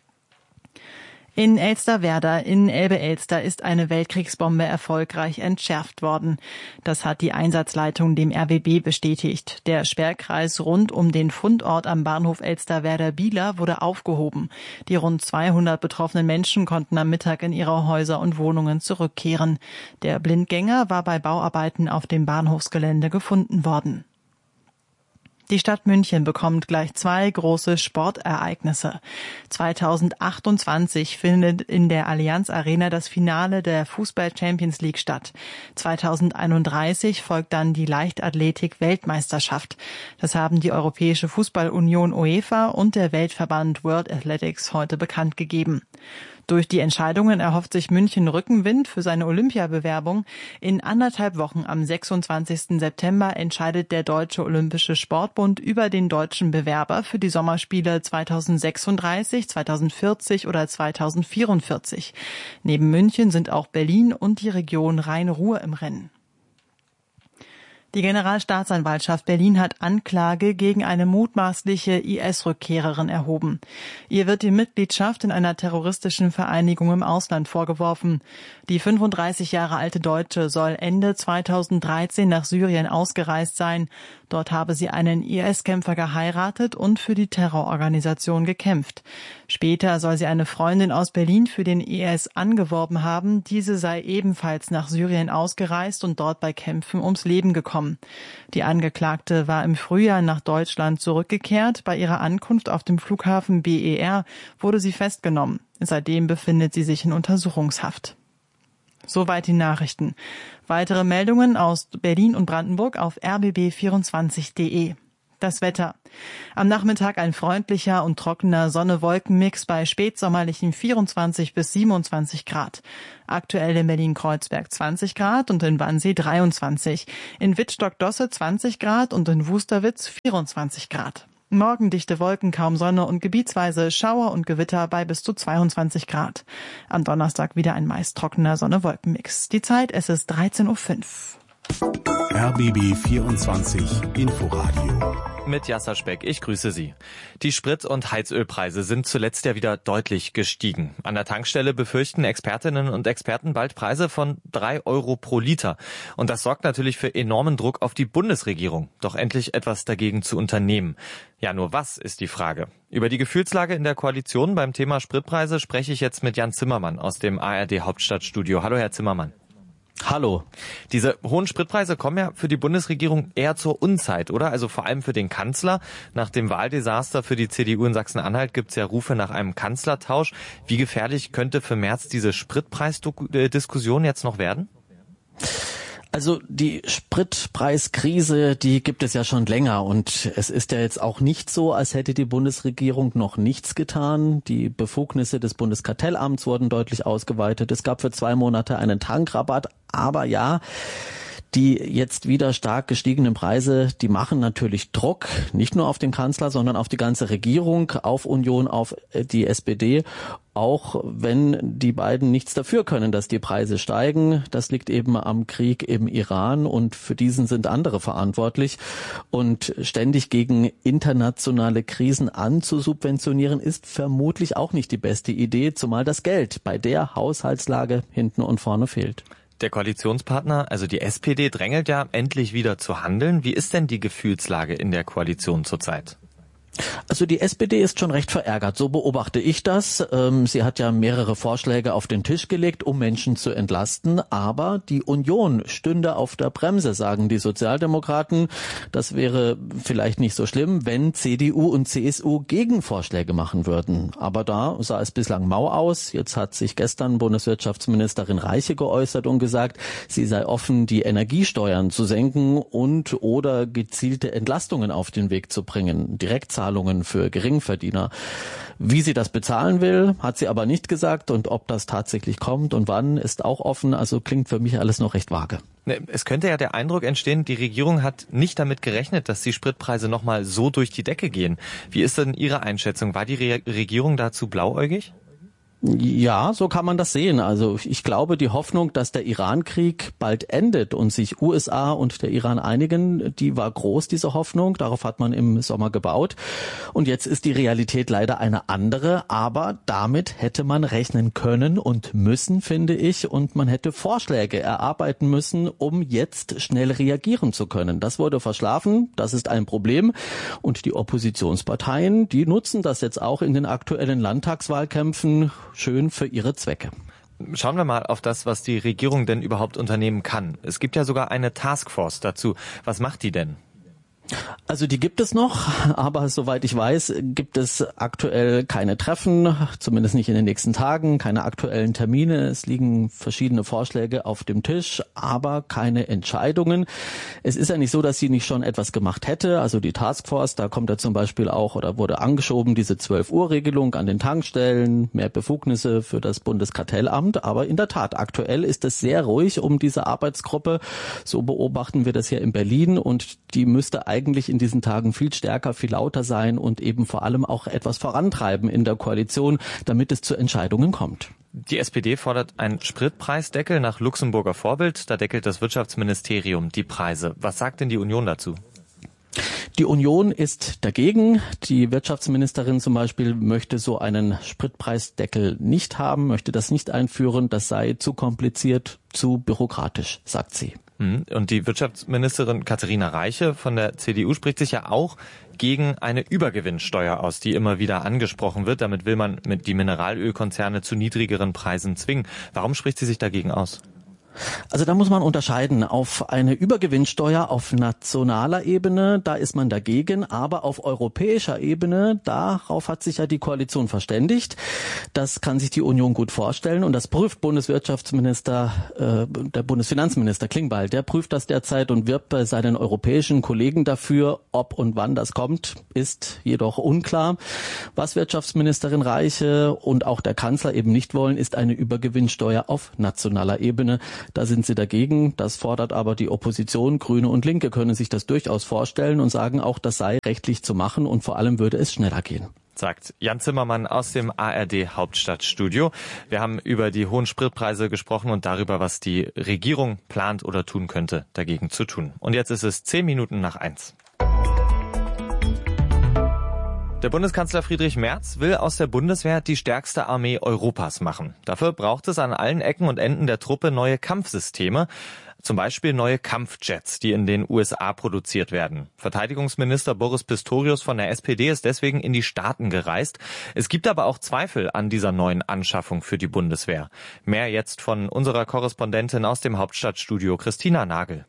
In Elsterwerda in Elbe-Elster ist eine Weltkriegsbombe erfolgreich entschärft worden. Das hat die Einsatzleitung dem R W B bestätigt. Der Sperrkreis rund um den Fundort am Bahnhof Elsterwerda-Bieler wurde aufgehoben. Die rund zweihundert betroffenen Menschen konnten am Mittag in ihre Häuser und Wohnungen zurückkehren. Der Blindgänger war bei Bauarbeiten auf dem Bahnhofsgelände gefunden worden. Die Stadt München bekommt gleich zwei große Sportereignisse. zweitausendachtundzwanzig findet in der Allianz Arena das Finale der Fußball-Champions League statt. zweitausendeinunddreißig folgt dann die Leichtathletik-Weltmeisterschaft. Das haben die Europäische Fußballunion UEFA und der Weltverband World Athletics heute bekannt gegeben. Durch die Entscheidungen erhofft sich München Rückenwind für seine Olympiabewerbung. In anderthalb Wochen am sechsundzwanzigsten September entscheidet der Deutsche Olympische Sportbund über den deutschen Bewerber für die Sommerspiele zweitausendsechsunddreißig, zweitausendvierzig oder zweitausendvierundvierzig. Neben München sind auch Berlin und die Region Rhein-Ruhr im Rennen. Die Generalstaatsanwaltschaft Berlin hat Anklage gegen eine mutmaßliche I S-Rückkehrerin erhoben. Ihr wird die Mitgliedschaft in einer terroristischen Vereinigung im Ausland vorgeworfen. Die fünfunddreißig Jahre alte Deutsche soll Ende zweitausenddreizehn nach Syrien ausgereist sein. Dort habe sie einen I S-Kämpfer geheiratet und für die Terrororganisation gekämpft. Später soll sie eine Freundin aus Berlin für den I S angeworben haben. Diese sei ebenfalls nach Syrien ausgereist und dort bei Kämpfen ums Leben gekommen. Die Angeklagte war im Frühjahr nach Deutschland zurückgekehrt. Bei ihrer Ankunft auf dem Flughafen B E R wurde sie festgenommen. Seitdem befindet sie sich in Untersuchungshaft. Soweit die Nachrichten. Weitere Meldungen aus Berlin und Brandenburg auf r b b vierundzwanzig punkt d e. Das Wetter. Am Nachmittag ein freundlicher und trockener Sonne-Wolken-Mix bei spätsommerlichen vierundzwanzig bis siebenundzwanzig Grad. Aktuell in Berlin-Kreuzberg zwanzig Grad und in Wannsee dreiundzwanzig. In Wittstock-Dosse zwanzig Grad und in Wusterwitz vierundzwanzig Grad. Morgen dichte Wolken, kaum Sonne und gebietsweise Schauer und Gewitter bei bis zu zweiundzwanzig Grad. Am Donnerstag wieder ein meist trockener Sonne-Wolken-Mix. Die Zeit, es ist dreizehn Uhr fünf. R B B vierundzwanzig Inforadio. Mit Jasser Speck, ich grüße Sie. Die Sprit- und Heizölpreise sind zuletzt ja wieder deutlich gestiegen. An der Tankstelle befürchten Expertinnen und Experten bald Preise von drei Euro pro Liter. Und das sorgt natürlich für enormen Druck auf die Bundesregierung, doch endlich etwas dagegen zu unternehmen. Ja, nur was ist die Frage? Über die Gefühlslage in der Koalition beim Thema Spritpreise spreche ich jetzt mit Jan Zimmermann aus dem A R D Hauptstadtstudio. Hallo, Herr Zimmermann. Hallo. Diese hohen Spritpreise kommen ja für die Bundesregierung eher zur Unzeit, oder? Also vor allem für den Kanzler. Nach dem Wahldesaster für die C D U in Sachsen-Anhalt gibt es ja Rufe nach einem Kanzlertausch. Wie gefährlich könnte für Merz diese Spritpreisdiskussion jetzt noch werden? Also die Spritpreiskrise, die gibt es ja schon länger und es ist ja jetzt auch nicht so, als hätte die Bundesregierung noch nichts getan. Die Befugnisse des Bundeskartellamts wurden deutlich ausgeweitet. Es gab für zwei Monate einen Tankrabatt, aber ja, die jetzt wieder stark gestiegenen Preise, die machen natürlich Druck, nicht nur auf den Kanzler, sondern auf die ganze Regierung, auf Union, auf die S P D, auch wenn die beiden nichts dafür können, dass die Preise steigen. Das liegt eben am Krieg im Iran und für diesen sind andere verantwortlich. Und ständig gegen internationale Krisen anzusubventionieren, ist vermutlich auch nicht die beste Idee, zumal das Geld bei der Haushaltslage hinten und vorne fehlt. Der Koalitionspartner, also die S P D, drängelt ja endlich wieder zu handeln. Wie ist denn die Gefühlslage in der Koalition zurzeit? Also die S P D ist schon recht verärgert, so beobachte ich das. Sie hat ja mehrere Vorschläge auf den Tisch gelegt, um Menschen zu entlasten, aber die Union stünde auf der Bremse, sagen die Sozialdemokraten. Das wäre vielleicht nicht so schlimm, wenn C D U und C S U Gegenvorschläge machen würden. Aber da sah es bislang mau aus. Jetzt hat sich gestern Bundeswirtschaftsministerin Reiche geäußert und gesagt, sie sei offen, die Energiesteuern zu senken und oder gezielte Entlastungen auf den Weg zu bringen. Direktzahlungen für Geringverdiener. Wie sie das bezahlen will, hat sie aber nicht gesagt und ob das tatsächlich kommt und wann, ist auch offen. Also klingt für mich alles noch recht vage. Es könnte ja der Eindruck entstehen, die Regierung hat nicht damit gerechnet, dass die Spritpreise nochmal so durch die Decke gehen. Wie ist denn Ihre Einschätzung? War die Re- Regierung dazu blauäugig? Ja, so kann man das sehen. Also ich glaube, die Hoffnung, dass der Iran-Krieg bald endet und sich U S A und der Iran einigen, die war groß, diese Hoffnung. Darauf hat man im Sommer gebaut. Und jetzt ist die Realität leider eine andere. Aber damit hätte man rechnen können und müssen, finde ich. Und man hätte Vorschläge erarbeiten müssen, um jetzt schnell reagieren zu können. Das wurde verschlafen. Das ist ein Problem. Und die Oppositionsparteien, die nutzen das jetzt auch in den aktuellen Landtagswahlkämpfen schön für ihre Zwecke. Schauen wir mal auf das, was die Regierung denn überhaupt unternehmen kann. Es gibt ja sogar eine Taskforce dazu. Was macht die denn? Also die gibt es noch, aber soweit ich weiß, gibt es aktuell keine Treffen, zumindest nicht in den nächsten Tagen, keine aktuellen Termine. Es liegen verschiedene Vorschläge auf dem Tisch, aber keine Entscheidungen. Es ist ja nicht so, dass sie nicht schon etwas gemacht hätte. Also die Taskforce, da kommt ja zum Beispiel auch oder wurde angeschoben, diese zwölf Uhr Regelung an den Tankstellen, mehr Befugnisse für das Bundeskartellamt. Aber in der Tat, aktuell ist es sehr ruhig um diese Arbeitsgruppe. So beobachten wir das hier in Berlin und die müsste eigentlich in diesen Tagen viel stärker, viel lauter sein und eben vor allem auch etwas vorantreiben in der Koalition, damit es zu Entscheidungen kommt. Die S P D fordert einen Spritpreisdeckel nach Luxemburger Vorbild. Da deckelt das Wirtschaftsministerium die Preise. Was sagt denn die Union dazu? Die Union ist dagegen. Die Wirtschaftsministerin zum Beispiel möchte so einen Spritpreisdeckel nicht haben, möchte das nicht einführen. Das sei zu kompliziert, zu bürokratisch, sagt sie. Und die Wirtschaftsministerin Katharina Reiche von der C D U spricht sich ja auch gegen eine Übergewinnsteuer aus, die immer wieder angesprochen wird. Damit will man mit die Mineralölkonzerne zu niedrigeren Preisen zwingen. Warum spricht sie sich dagegen aus? Also da muss man unterscheiden. Auf eine Übergewinnsteuer auf nationaler Ebene, da ist man dagegen, aber auf europäischer Ebene, darauf hat sich ja die Koalition verständigt. Das kann sich die Union gut vorstellen und das prüft Bundeswirtschaftsminister, äh, der Bundesfinanzminister Klingbeil, der prüft das derzeit und wirbt bei seinen europäischen Kollegen dafür. Ob und wann das kommt, ist jedoch unklar. Was Wirtschaftsministerin Reiche und auch der Kanzler eben nicht wollen, ist eine Übergewinnsteuer auf nationaler Ebene. Da sind sie dagegen. Das fordert aber die Opposition. Grüne und Linke können sich das durchaus vorstellen und sagen auch, das sei rechtlich zu machen und vor allem würde es schneller gehen. Sagt Jan Zimmermann aus dem A R D Hauptstadtstudio. Wir haben über die hohen Spritpreise gesprochen und darüber, was die Regierung plant oder tun könnte, dagegen zu tun. Und jetzt ist es zehn Minuten nach eins. Der Bundeskanzler Friedrich Merz will aus der Bundeswehr die stärkste Armee Europas machen. Dafür braucht es an allen Ecken und Enden der Truppe neue Kampfsysteme, zum Beispiel neue Kampfjets, die in den U S A produziert werden. Verteidigungsminister Boris Pistorius von der S P D ist deswegen in die Staaten gereist. Es gibt aber auch Zweifel an dieser neuen Anschaffung für die Bundeswehr. Mehr jetzt von unserer Korrespondentin aus dem Hauptstadtstudio Christina Nagel.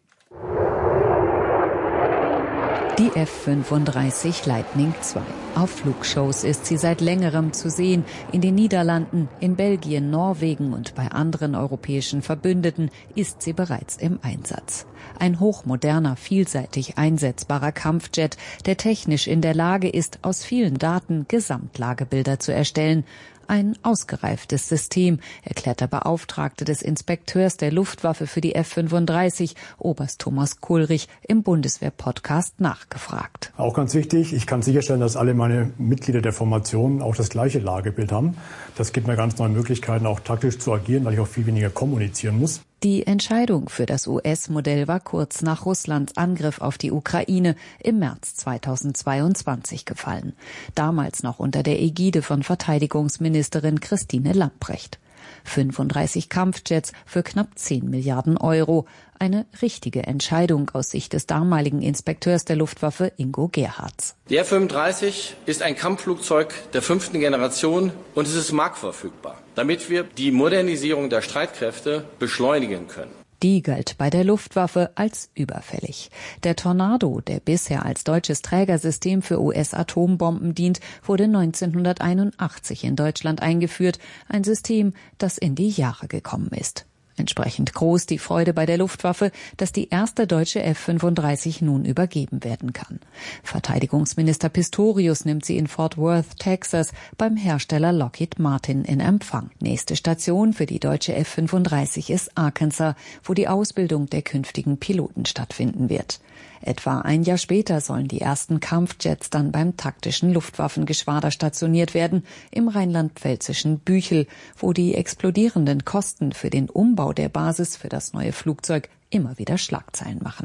Die F fünfunddreißig Lightning zwei. Auf Flugshows ist sie seit längerem zu sehen. In den Niederlanden, in Belgien, Norwegen und bei anderen europäischen Verbündeten ist sie bereits im Einsatz. Ein hochmoderner, vielseitig einsetzbarer Kampfjet, der technisch in der Lage ist, aus vielen Daten Gesamtlagebilder zu erstellen. Ein ausgereiftes System, erklärt der Beauftragte des Inspekteurs der Luftwaffe für die F fünfunddreißig, Oberst Thomas Kulrich, im Bundeswehr-Podcast nachgefragt. Auch ganz wichtig, ich kann sicherstellen, dass alle meine Mitglieder der Formation auch das gleiche Lagebild haben. Das gibt mir ganz neue Möglichkeiten, auch taktisch zu agieren, weil ich auch viel weniger kommunizieren muss. Die Entscheidung für das U S-Modell war kurz nach Russlands Angriff auf die Ukraine im März zweitausendzweiundzwanzig gefallen. Damals noch unter der Ägide von Verteidigungsministerin Christine Lambrecht. fünfunddreißig Kampfjets für knapp zehn Milliarden Euro. Eine richtige Entscheidung aus Sicht des damaligen Inspekteurs der Luftwaffe Ingo Gerhards. Die F fünfunddreißig ist ein Kampfflugzeug der fünften Generation und es ist marktverfügbar, damit wir die Modernisierung der Streitkräfte beschleunigen können. Die galt bei der Luftwaffe als überfällig. Der Tornado, der bisher als deutsches Trägersystem für U S-Atombomben dient, wurde neunzehnhunderteinundachtzig in Deutschland eingeführt. Ein System, das in die Jahre gekommen ist. Entsprechend groß die Freude bei der Luftwaffe, dass die erste deutsche F fünfunddreißig nun übergeben werden kann. Verteidigungsminister Pistorius nimmt sie in Fort Worth, Texas, beim Hersteller Lockheed Martin in Empfang. Nächste Station für die deutsche F fünfunddreißig ist Arkansas, wo die Ausbildung der künftigen Piloten stattfinden wird. Etwa ein Jahr später sollen die ersten Kampfjets dann beim taktischen Luftwaffengeschwader stationiert werden, im rheinland-pfälzischen Büchel, wo die explodierenden Kosten für den Umbau der Basis für das neue Flugzeug immer wieder Schlagzeilen machen.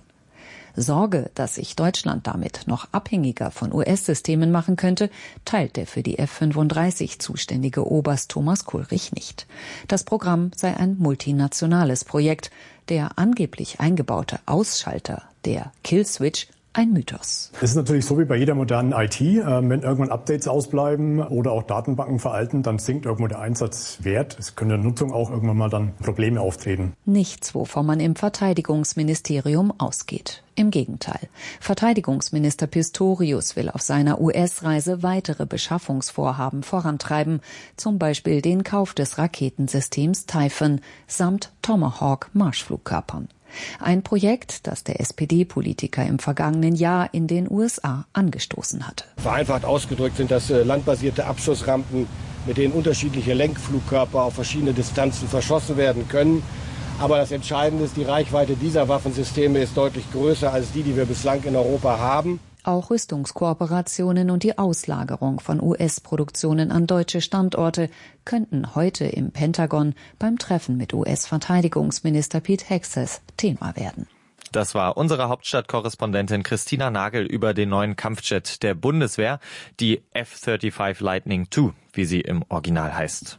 Sorge, dass sich Deutschland damit noch abhängiger von U S-Systemen machen könnte, teilt der für die F fünfunddreißig zuständige Oberst Thomas Kulrich nicht. Das Programm sei ein multinationales Projekt. Der angeblich eingebaute Ausschalter, der Killswitch, ein Mythos. Es ist natürlich so wie bei jeder modernen I T. Wenn irgendwann Updates ausbleiben oder auch Datenbanken veralten, dann sinkt irgendwo der Einsatzwert. Es können in der Nutzung auch irgendwann mal dann Probleme auftreten. Nichts, wovon man im Verteidigungsministerium ausgeht. Im Gegenteil. Verteidigungsminister Pistorius will auf seiner U S-Reise weitere Beschaffungsvorhaben vorantreiben, zum Beispiel den Kauf des Raketensystems Typhoon samt Tomahawk-Marschflugkörpern. Ein Projekt, das der S P D-Politiker im vergangenen Jahr in den U S A angestoßen hatte. Vereinfacht ausgedrückt sind das landbasierte Abschussrampen, mit denen unterschiedliche Lenkflugkörper auf verschiedene Distanzen verschossen werden können. Aber das Entscheidende ist, die Reichweite dieser Waffensysteme ist deutlich größer als die, die wir bislang in Europa haben. Auch Rüstungskooperationen und die Auslagerung von U S-Produktionen an deutsche Standorte könnten heute im Pentagon beim Treffen mit U S-Verteidigungsminister Pete Hegseth Thema werden. Das war unsere Hauptstadtkorrespondentin Christina Nagel über den neuen Kampfjet der Bundeswehr, die F fünfunddreißig Lightning zwei, wie sie im Original heißt.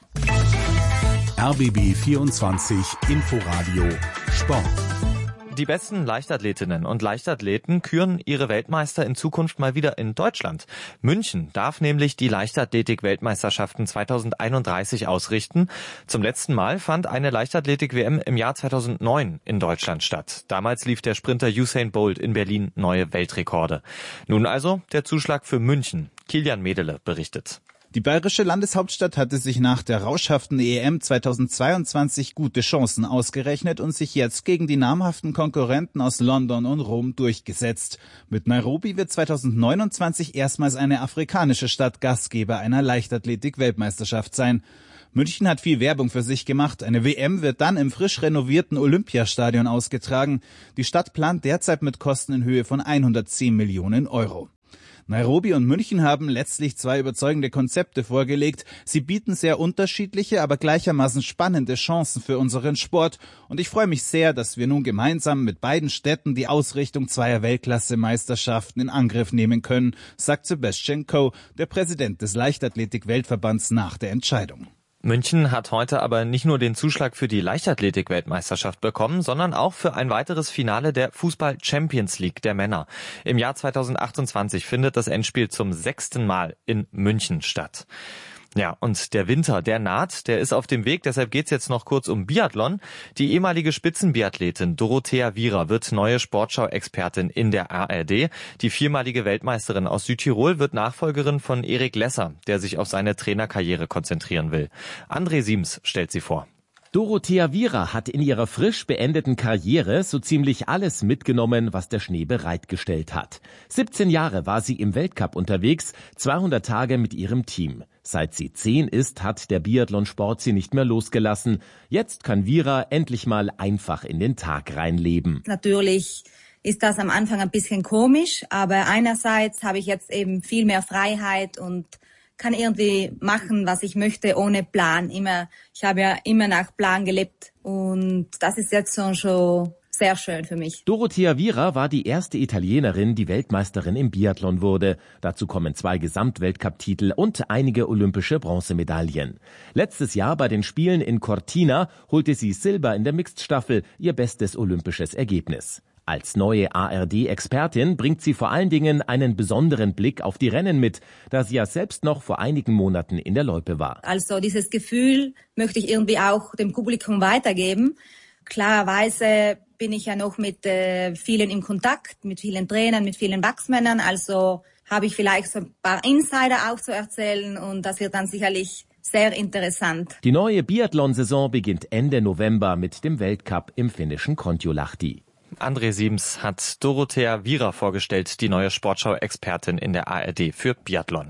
R B B vierundzwanzig Inforadio Sport. Die besten Leichtathletinnen und Leichtathleten küren ihre Weltmeister in Zukunft mal wieder in Deutschland. München darf nämlich die Leichtathletik-Weltmeisterschaften zweitausendeinunddreißig ausrichten. Zum letzten Mal fand eine Leichtathletik-W M im Jahr zweitausendneun in Deutschland statt. Damals lief der Sprinter Usain Bolt in Berlin neue Weltrekorde. Nun also der Zuschlag für München. Kilian Medele berichtet. Die bayerische Landeshauptstadt hatte sich nach der rauschhaften E M zweitausendzweiundzwanzig gute Chancen ausgerechnet und sich jetzt gegen die namhaften Konkurrenten aus London und Rom durchgesetzt. Mit Nairobi wird zweitausendneunundzwanzig erstmals eine afrikanische Stadt Gastgeber einer Leichtathletik-Weltmeisterschaft sein. München hat viel Werbung für sich gemacht. Eine W M wird dann im frisch renovierten Olympiastadion ausgetragen. Die Stadt plant derzeit mit Kosten in Höhe von hundertzehn Millionen Euro. Nairobi und München haben letztlich zwei überzeugende Konzepte vorgelegt. Sie bieten sehr unterschiedliche, aber gleichermaßen spannende Chancen für unseren Sport. Und ich freue mich sehr, dass wir nun gemeinsam mit beiden Städten die Ausrichtung zweier Weltklasse-Meisterschaften in Angriff nehmen können, sagt Sebastian Coe, der Präsident des Leichtathletik-Weltverbands, nach der Entscheidung. München hat heute aber nicht nur den Zuschlag für die Leichtathletik-Weltmeisterschaft bekommen, sondern auch für ein weiteres Finale der Fußball-Champions League der Männer. Im Jahr zweitausendachtundzwanzig findet das Endspiel zum sechsten Mal in München statt. Ja, und der Winter, der naht, der ist auf dem Weg, deshalb geht's jetzt noch kurz um Biathlon. Die ehemalige Spitzenbiathletin Dorothea Viera wird neue Sportschau-Expertin in der A R D. Die viermalige Weltmeisterin aus Südtirol wird Nachfolgerin von Erik Lesser, der sich auf seine Trainerkarriere konzentrieren will. André Siems stellt sie vor. Dorothea Viera hat in ihrer frisch beendeten Karriere so ziemlich alles mitgenommen, was der Schnee bereitgestellt hat. siebzehn Jahre war sie im Weltcup unterwegs, zweihundert Tage mit ihrem Team. Seit sie zehn ist, hat der Biathlonsport sie nicht mehr losgelassen. Jetzt kann Viera endlich mal einfach in den Tag reinleben. Natürlich ist das am Anfang ein bisschen komisch, aber einerseits habe ich jetzt eben viel mehr Freiheit und kann irgendwie machen, was ich möchte, ohne Plan. Immer, ich habe ja immer nach Plan gelebt und das ist jetzt so schon sehr schön für mich. Dorothea Viera war die erste Italienerin, die Weltmeisterin im Biathlon wurde. Dazu kommen zwei Gesamtweltcup-Titel und einige olympische Bronzemedaillen. Letztes Jahr bei den Spielen in Cortina holte sie Silber in der Mixed-Staffel, ihr bestes olympisches Ergebnis. Als neue A R D-Expertin bringt sie vor allen Dingen einen besonderen Blick auf die Rennen mit, da sie ja selbst noch vor einigen Monaten in der Loipe war. Also dieses Gefühl möchte ich irgendwie auch dem Publikum weitergeben. Klarerweise bin ich ja noch mit äh, vielen in Kontakt, mit vielen Trainern, mit vielen Wachsmännern. Also habe ich vielleicht so ein paar Insider auch zu erzählen und das wird dann sicherlich sehr interessant. Die neue Biathlon-Saison beginnt Ende November mit dem Weltcup im finnischen Kontiolahti. André Siems hat Dorothea Viera vorgestellt, die neue Sportschau-Expertin in der A R D für Biathlon.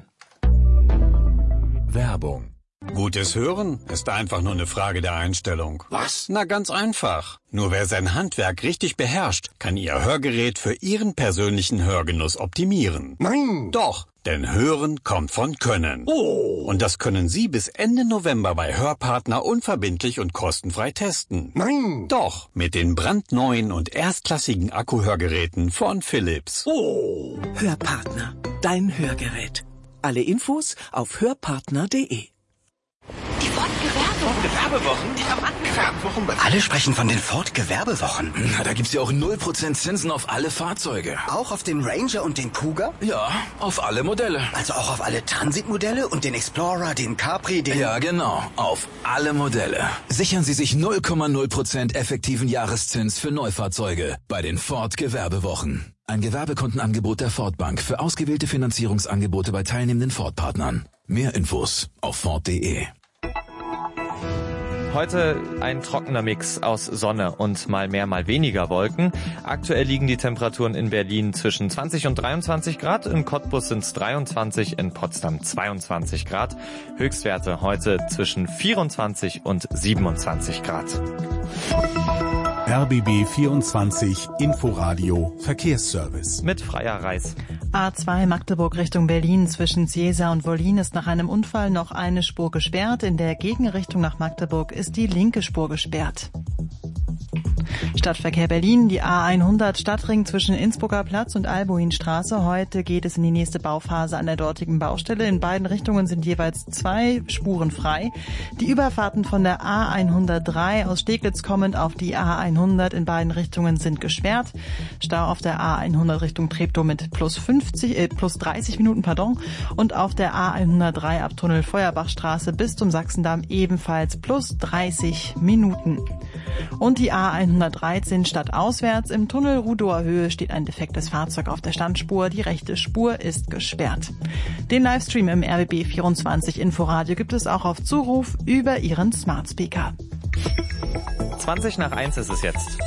Werbung. Gutes Hören ist einfach nur eine Frage der Einstellung. Was? Na, ganz einfach. Nur wer sein Handwerk richtig beherrscht, kann Ihr Hörgerät für Ihren persönlichen Hörgenuss optimieren. Nein! Doch, denn Hören kommt von Können. Oh! Und das können Sie bis Ende November bei Hörpartner unverbindlich und kostenfrei testen. Nein! Doch, mit den brandneuen und erstklassigen Akkuhörgeräten von Philips. Oh! Hörpartner, dein Hörgerät. Alle Infos auf hörpartner punkt de. Die Ford Gewerbewochen? Die Gewerbewochen? Alle sprechen von den Ford Gewerbewochen. Na, da gibt's ja auch null Prozent Zinsen auf alle Fahrzeuge. Auch auf den Ranger und den Cougar? Ja, auf alle Modelle. Also auch auf alle Transitmodelle und den Explorer, den Capri, den... Ja, genau. Auf alle Modelle. Sichern Sie sich null Komma null Prozent effektiven Jahreszins für Neufahrzeuge bei den Ford Gewerbewochen. Ein Gewerbekundenangebot der Ford Bank für ausgewählte Finanzierungsangebote bei teilnehmenden Ford-Partnern. Mehr Infos auf Ford punkt de. Heute ein trockener Mix aus Sonne und mal mehr, mal weniger Wolken. Aktuell liegen die Temperaturen in Berlin zwischen zwanzig und dreiundzwanzig Grad. In Cottbus sind es dreiundzwanzig, in Potsdam zweiundzwanzig Grad. Höchstwerte heute zwischen vierundzwanzig und siebenundzwanzig Grad. R B B vierundzwanzig Inforadio Verkehrsservice. Mit Freier Reis. A zwei Magdeburg Richtung Berlin zwischen Ciesa und Wollin ist nach einem Unfall noch eine Spur gesperrt. In der Gegenrichtung nach Magdeburg ist die linke Spur gesperrt. Stadtverkehr Berlin, die A hundert Stadtring zwischen Innsbrucker Platz und Albuinstraße. Heute geht es in die nächste Bauphase an der dortigen Baustelle. In beiden Richtungen sind jeweils zwei Spuren frei. Die Überfahrten von der A hundertdrei aus Steglitz kommend auf die A hundert in beiden Richtungen sind gesperrt. Stau auf der A hundert Richtung Treptow mit plus fünfzig, äh, plus dreißig Minuten, pardon. Und auf der A hundertdrei ab Tunnel Feuerbachstraße bis zum Sachsendamm ebenfalls plus dreißig Minuten. Und die A hundertdreizehn stadtauswärts im Tunnel Rudower Höhe steht ein defektes Fahrzeug auf der Standspur. Die rechte Spur ist gesperrt. Den Livestream im R B B vierundzwanzig Inforadio gibt es auch auf Zuruf über Ihren Smart Speaker. zwanzig nach eins ist es jetzt.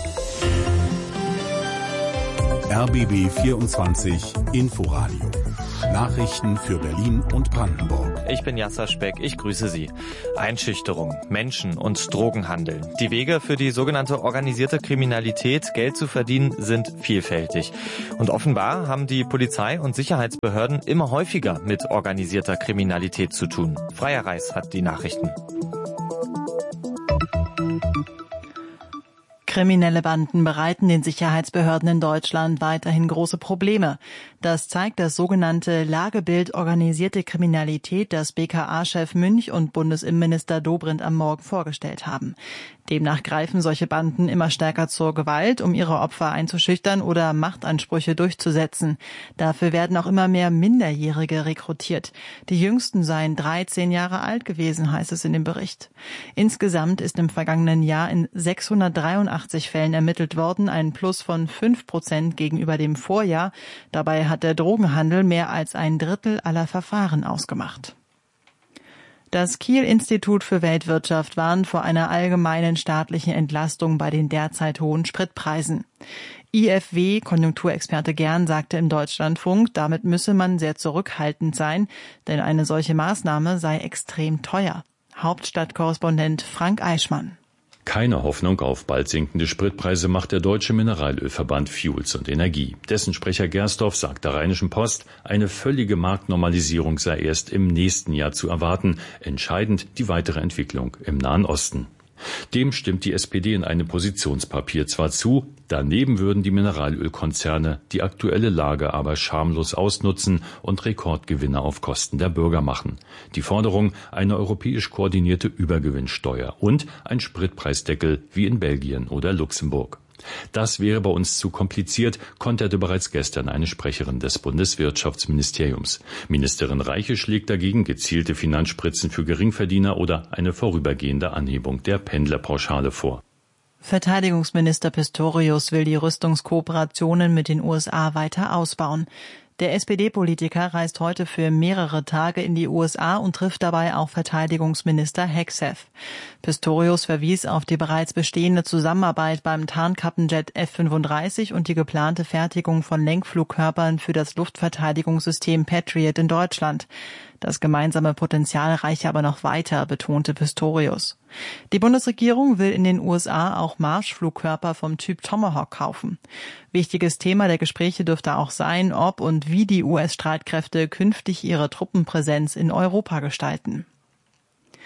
R B B vierundzwanzig Inforadio. Nachrichten für Berlin und Brandenburg. Ich bin Jasser Speck, ich grüße Sie. Einschüchterung, Menschen- und Drogenhandel. Die Wege für die sogenannte organisierte Kriminalität, Geld zu verdienen, sind vielfältig. Und offenbar haben die Polizei und Sicherheitsbehörden immer häufiger mit organisierter Kriminalität zu tun. Freier Reis hat die Nachrichten. Kriminelle Banden bereiten den Sicherheitsbehörden in Deutschland weiterhin große Probleme. Das zeigt das sogenannte Lagebild Organisierte Kriminalität, das B K A-Chef Münch und Bundesinnenminister Dobrindt am Morgen vorgestellt haben. Demnach greifen solche Banden immer stärker zur Gewalt, um ihre Opfer einzuschüchtern oder Machtansprüche durchzusetzen. Dafür werden auch immer mehr Minderjährige rekrutiert. Die jüngsten seien dreizehn Jahre alt gewesen, heißt es in dem Bericht. Insgesamt ist im vergangenen Jahr in sechshundertdreiundachtzig Fällen ermittelt worden, ein Plus von fünf Prozent gegenüber dem Vorjahr. Dabei hat der Drogenhandel mehr als ein Drittel aller Verfahren ausgemacht. Das Kiel-Institut für Weltwirtschaft warnt vor einer allgemeinen staatlichen Entlastung bei den derzeit hohen Spritpreisen. I F W-Konjunkturexperte Gern sagte im Deutschlandfunk, damit müsse man sehr zurückhaltend sein, denn eine solche Maßnahme sei extrem teuer. Hauptstadtkorrespondent Frank Eichmann. Keine Hoffnung auf bald sinkende Spritpreise macht der Deutsche Mineralölverband Fuels und Energie. Dessen Sprecher Gersdorf sagt der Rheinischen Post, eine völlige Marktnormalisierung sei erst im nächsten Jahr zu erwarten. Entscheidend die weitere Entwicklung im Nahen Osten. Dem stimmt die S P D in einem Positionspapier zwar zu, daneben würden die Mineralölkonzerne die aktuelle Lage aber schamlos ausnutzen und Rekordgewinne auf Kosten der Bürger machen. Die Forderung, eine europäisch koordinierte Übergewinnsteuer und ein Spritpreisdeckel wie in Belgien oder Luxemburg. Das wäre bei uns zu kompliziert, konterte bereits gestern eine Sprecherin des Bundeswirtschaftsministeriums. Ministerin Reiche schlägt dagegen gezielte Finanzspritzen für Geringverdiener oder eine vorübergehende Anhebung der Pendlerpauschale vor. Verteidigungsminister Pistorius will die Rüstungskooperationen mit den U S A weiter ausbauen. Der S P D-Politiker reist heute für mehrere Tage in die U S A und trifft dabei auch Verteidigungsminister Hegseth. Pistorius verwies auf die bereits bestehende Zusammenarbeit beim Tarnkappenjet F fünfunddreißig und die geplante Fertigung von Lenkflugkörpern für das Luftverteidigungssystem Patriot in Deutschland. Das gemeinsame Potenzial reiche aber noch weiter, betonte Pistorius. Die Bundesregierung will in den U S A auch Marschflugkörper vom Typ Tomahawk kaufen. Wichtiges Thema der Gespräche dürfte auch sein, ob und wie die U S-Streitkräfte künftig ihre Truppenpräsenz in Europa gestalten.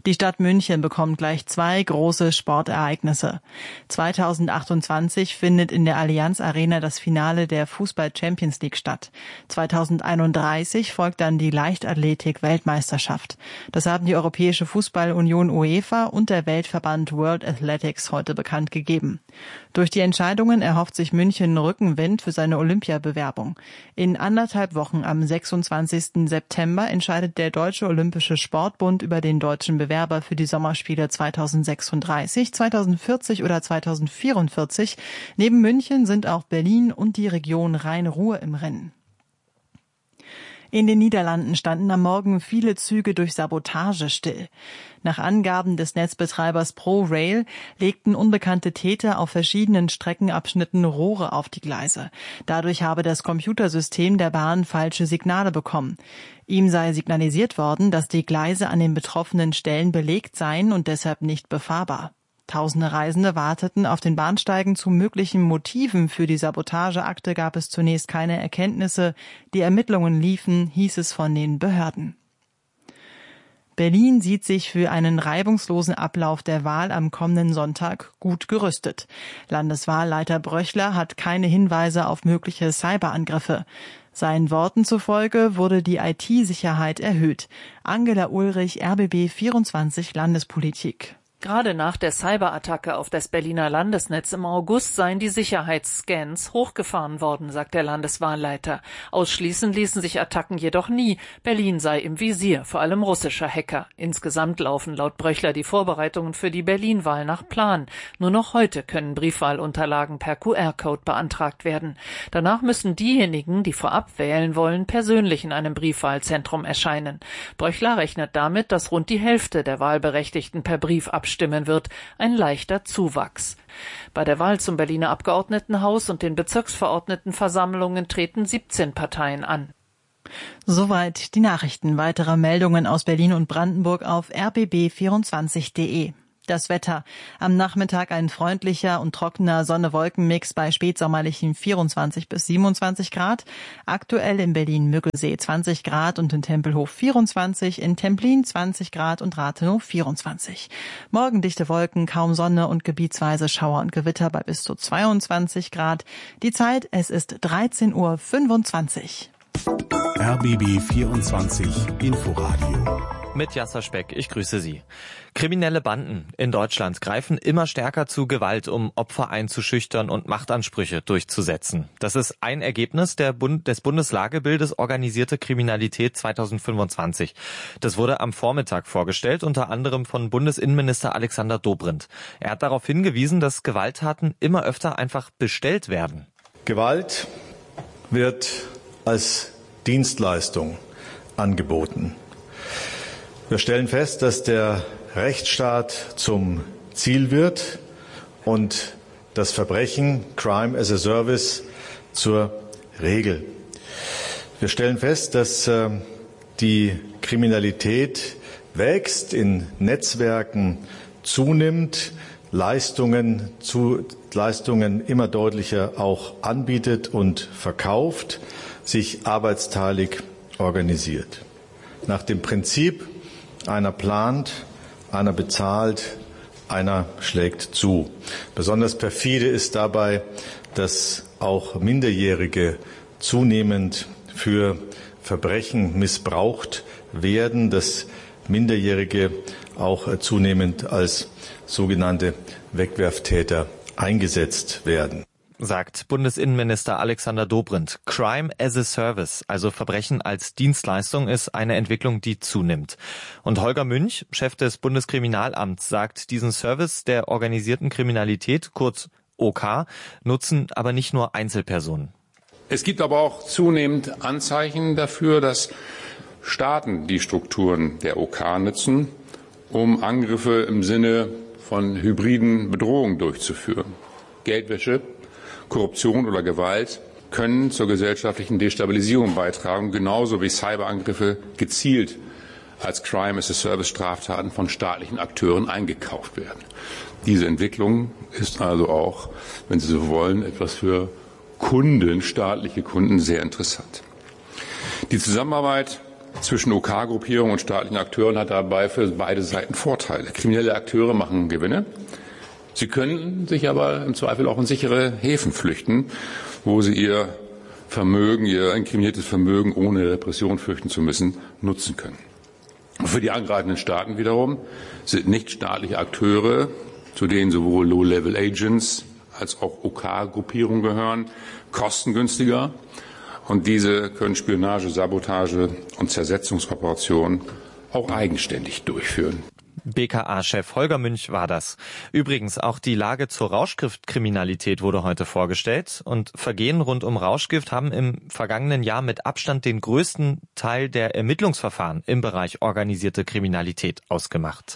Die Stadt München bekommt gleich zwei große Sportereignisse. zweitausendachtundzwanzig findet in der Allianz Arena das Finale der Fußball-Champions League statt. zweitausendeinunddreißig folgt dann die Leichtathletik-Weltmeisterschaft. Das haben die Europäische Fußball-Union UEFA und der Weltverband World Athletics heute bekannt gegeben. Durch die Entscheidungen erhofft sich München Rückenwind für seine Olympiabewerbung. In anderthalb Wochen am sechsundzwanzigsten September entscheidet der Deutsche Olympische Sportbund über den deutschen Bewerber für die Sommerspiele zweitausendsechsunddreißig, zweitausendvierzig oder zweitausendvierundvierzig. Neben München sind auch Berlin und die Region Rhein-Ruhr im Rennen. In den Niederlanden standen am Morgen viele Züge durch Sabotage still. Nach Angaben des Netzbetreibers ProRail legten unbekannte Täter auf verschiedenen Streckenabschnitten Rohre auf die Gleise. Dadurch habe das Computersystem der Bahn falsche Signale bekommen. Ihm sei signalisiert worden, dass die Gleise an den betroffenen Stellen belegt seien und deshalb nicht befahrbar. Tausende Reisende warteten auf den Bahnsteigen. Zu möglichen Motiven für die Sabotageakte gab es zunächst keine Erkenntnisse. Die Ermittlungen liefen, hieß es von den Behörden. Berlin sieht sich für einen reibungslosen Ablauf der Wahl am kommenden Sonntag gut gerüstet. Landeswahlleiter Bröchler hat keine Hinweise auf mögliche Cyberangriffe. Seinen Worten zufolge wurde die I T-Sicherheit erhöht. Angela Ulrich, R B B vierundzwanzig Landespolitik. Gerade nach der Cyberattacke auf das Berliner Landesnetz im August seien die Sicherheitsscans hochgefahren worden, sagt der Landeswahlleiter. Ausschließen ließen sich Attacken jedoch nie. Berlin sei im Visier, vor allem russischer Hacker. Insgesamt laufen laut Bröchler die Vorbereitungen für die Berlin-Wahl nach Plan. Nur noch heute können Briefwahlunterlagen per Q R-Code beantragt werden. Danach müssen diejenigen, die vorab wählen wollen, persönlich in einem Briefwahlzentrum erscheinen. Bröchler rechnet damit, dass rund die Hälfte der Wahlberechtigten per Brief abstimmen wird, ein leichter Zuwachs. Bei der Wahl zum Berliner Abgeordnetenhaus und den Bezirksverordnetenversammlungen treten siebzehn Parteien an. Soweit die Nachrichten. Weitere Meldungen aus Berlin und Brandenburg auf r b b vierundzwanzig punkt de. Das Wetter. Am Nachmittag ein freundlicher und trockener Sonne-Wolken-Mix bei spätsommerlichen vierundzwanzig bis siebenundzwanzig Grad. Aktuell in Berlin-Müggelsee zwanzig Grad und in Tempelhof vierundzwanzig, in Templin zwanzig Grad und Rathenow vierundzwanzig. Morgen dichte Wolken, kaum Sonne und gebietsweise Schauer und Gewitter bei bis zu zweiundzwanzig Grad. Die Zeit, es ist dreizehn Uhr fünfundzwanzig. R B B vierundzwanzig Inforadio. Mit Jasser Speck, ich grüße Sie. Kriminelle Banden in Deutschland greifen immer stärker zu Gewalt, um Opfer einzuschüchtern und Machtansprüche durchzusetzen. Das ist ein Ergebnis der Bund- des Bundeslagebildes Organisierte Kriminalität zweitausendfünfundzwanzig. Das wurde am Vormittag vorgestellt, unter anderem von Bundesinnenminister Alexander Dobrindt. Er hat darauf hingewiesen, dass Gewalttaten immer öfter einfach bestellt werden. Gewalt wird als Dienstleistung angeboten. Wir stellen fest, dass der Rechtsstaat zum Ziel wird und das Verbrechen, Crime as a Service, zur Regel. Wir stellen fest, dass äh, die Kriminalität wächst, in Netzwerken zunimmt, Leistungen, zu, Leistungen immer deutlicher auch anbietet und verkauft, sich arbeitsteilig organisiert. Nach dem Prinzip: einer plant, einer bezahlt, einer schlägt zu. Besonders perfide ist dabei, dass auch Minderjährige zunehmend für Verbrechen missbraucht werden, dass Minderjährige auch zunehmend als sogenannte Wegwerftäter eingesetzt werden. Sagt Bundesinnenminister Alexander Dobrindt. Crime as a Service, also Verbrechen als Dienstleistung, ist eine Entwicklung, die zunimmt. Und Holger Münch, Chef des Bundeskriminalamts, sagt, diesen Service der organisierten Kriminalität, kurz O K, nutzen aber nicht nur Einzelpersonen. Es gibt aber auch zunehmend Anzeichen dafür, dass Staaten die Strukturen der O K nutzen, um Angriffe im Sinne von hybriden Bedrohungen durchzuführen. Geldwäsche, Korruption oder Gewalt können zur gesellschaftlichen Destabilisierung beitragen, genauso wie Cyberangriffe gezielt als Crime as a Service Straftaten von staatlichen Akteuren eingekauft werden. Diese Entwicklung ist also auch, wenn Sie so wollen, etwas für Kunden, staatliche Kunden, sehr interessant. Die Zusammenarbeit zwischen O K-Gruppierungen und staatlichen Akteuren hat dabei für beide Seiten Vorteile. Kriminelle Akteure machen Gewinne. Sie können sich aber im Zweifel auch in sichere Häfen flüchten, wo sie ihr Vermögen, ihr inkriminiertes Vermögen ohne Repression fürchten zu müssen, nutzen können. Für die angreifenden Staaten wiederum sind nichtstaatliche Akteure, zu denen sowohl Low-Level-Agents als auch O K-Gruppierungen gehören, kostengünstiger. Und diese können Spionage, Sabotage und Zersetzungsoperationen auch eigenständig durchführen. B K A-Chef Holger Münch war das. Übrigens, auch die Lage zur Rauschgiftkriminalität wurde heute vorgestellt. Und Vergehen rund um Rauschgift haben im vergangenen Jahr mit Abstand den größten Teil der Ermittlungsverfahren im Bereich organisierte Kriminalität ausgemacht.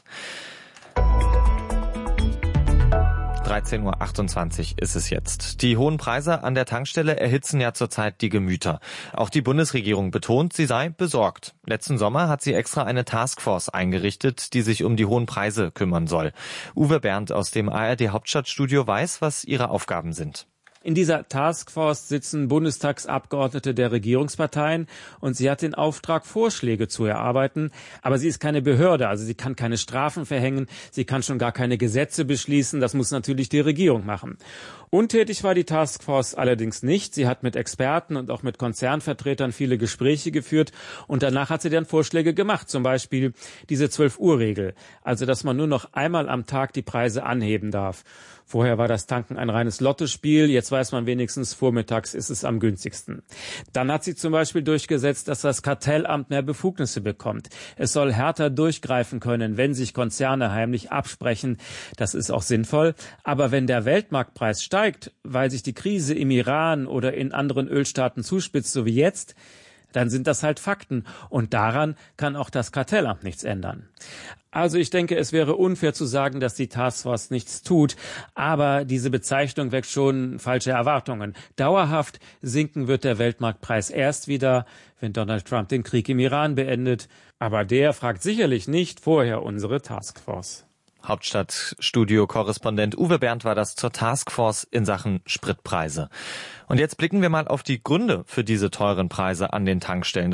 dreizehn Uhr achtundzwanzig ist es jetzt. Die hohen Preise an der Tankstelle erhitzen ja zurzeit die Gemüter. Auch die Bundesregierung betont, sie sei besorgt. Letzten Sommer hat sie extra eine Taskforce eingerichtet, die sich um die hohen Preise kümmern soll. Uwe Bernd aus dem A R D-Hauptstadtstudio weiß, was ihre Aufgaben sind. In dieser Taskforce sitzen Bundestagsabgeordnete der Regierungsparteien und sie hat den Auftrag, Vorschläge zu erarbeiten. Aber sie ist keine Behörde, also sie kann keine Strafen verhängen, sie kann schon gar keine Gesetze beschließen. Das muss natürlich die Regierung machen. Untätig war die Taskforce allerdings nicht. Sie hat mit Experten und auch mit Konzernvertretern viele Gespräche geführt und danach hat sie dann Vorschläge gemacht. Zum Beispiel diese zwölf-Uhr-Regel, also dass man nur noch einmal am Tag die Preise anheben darf. Vorher war das Tanken ein reines Lottospiel, jetzt weiß man wenigstens, vormittags ist es am günstigsten. Dann hat sie zum Beispiel durchgesetzt, dass das Kartellamt mehr Befugnisse bekommt. Es soll härter durchgreifen können, wenn sich Konzerne heimlich absprechen. Das ist auch sinnvoll. Aber wenn der Weltmarktpreis steigt, weil sich die Krise im Iran oder in anderen Ölstaaten zuspitzt, so wie jetzt, dann sind das halt Fakten. Und daran kann auch das Kartellamt nichts ändern. Also ich denke, es wäre unfair zu sagen, dass die Taskforce nichts tut. Aber diese Bezeichnung weckt schon falsche Erwartungen. Dauerhaft sinken wird der Weltmarktpreis erst wieder, wenn Donald Trump den Krieg im Iran beendet. Aber der fragt sicherlich nicht vorher unsere Taskforce. Hauptstadtstudio-Korrespondent Uwe Bernd war das zur Taskforce in Sachen Spritpreise. Und jetzt blicken wir mal auf die Gründe für diese teuren Preise an den Tankstellen.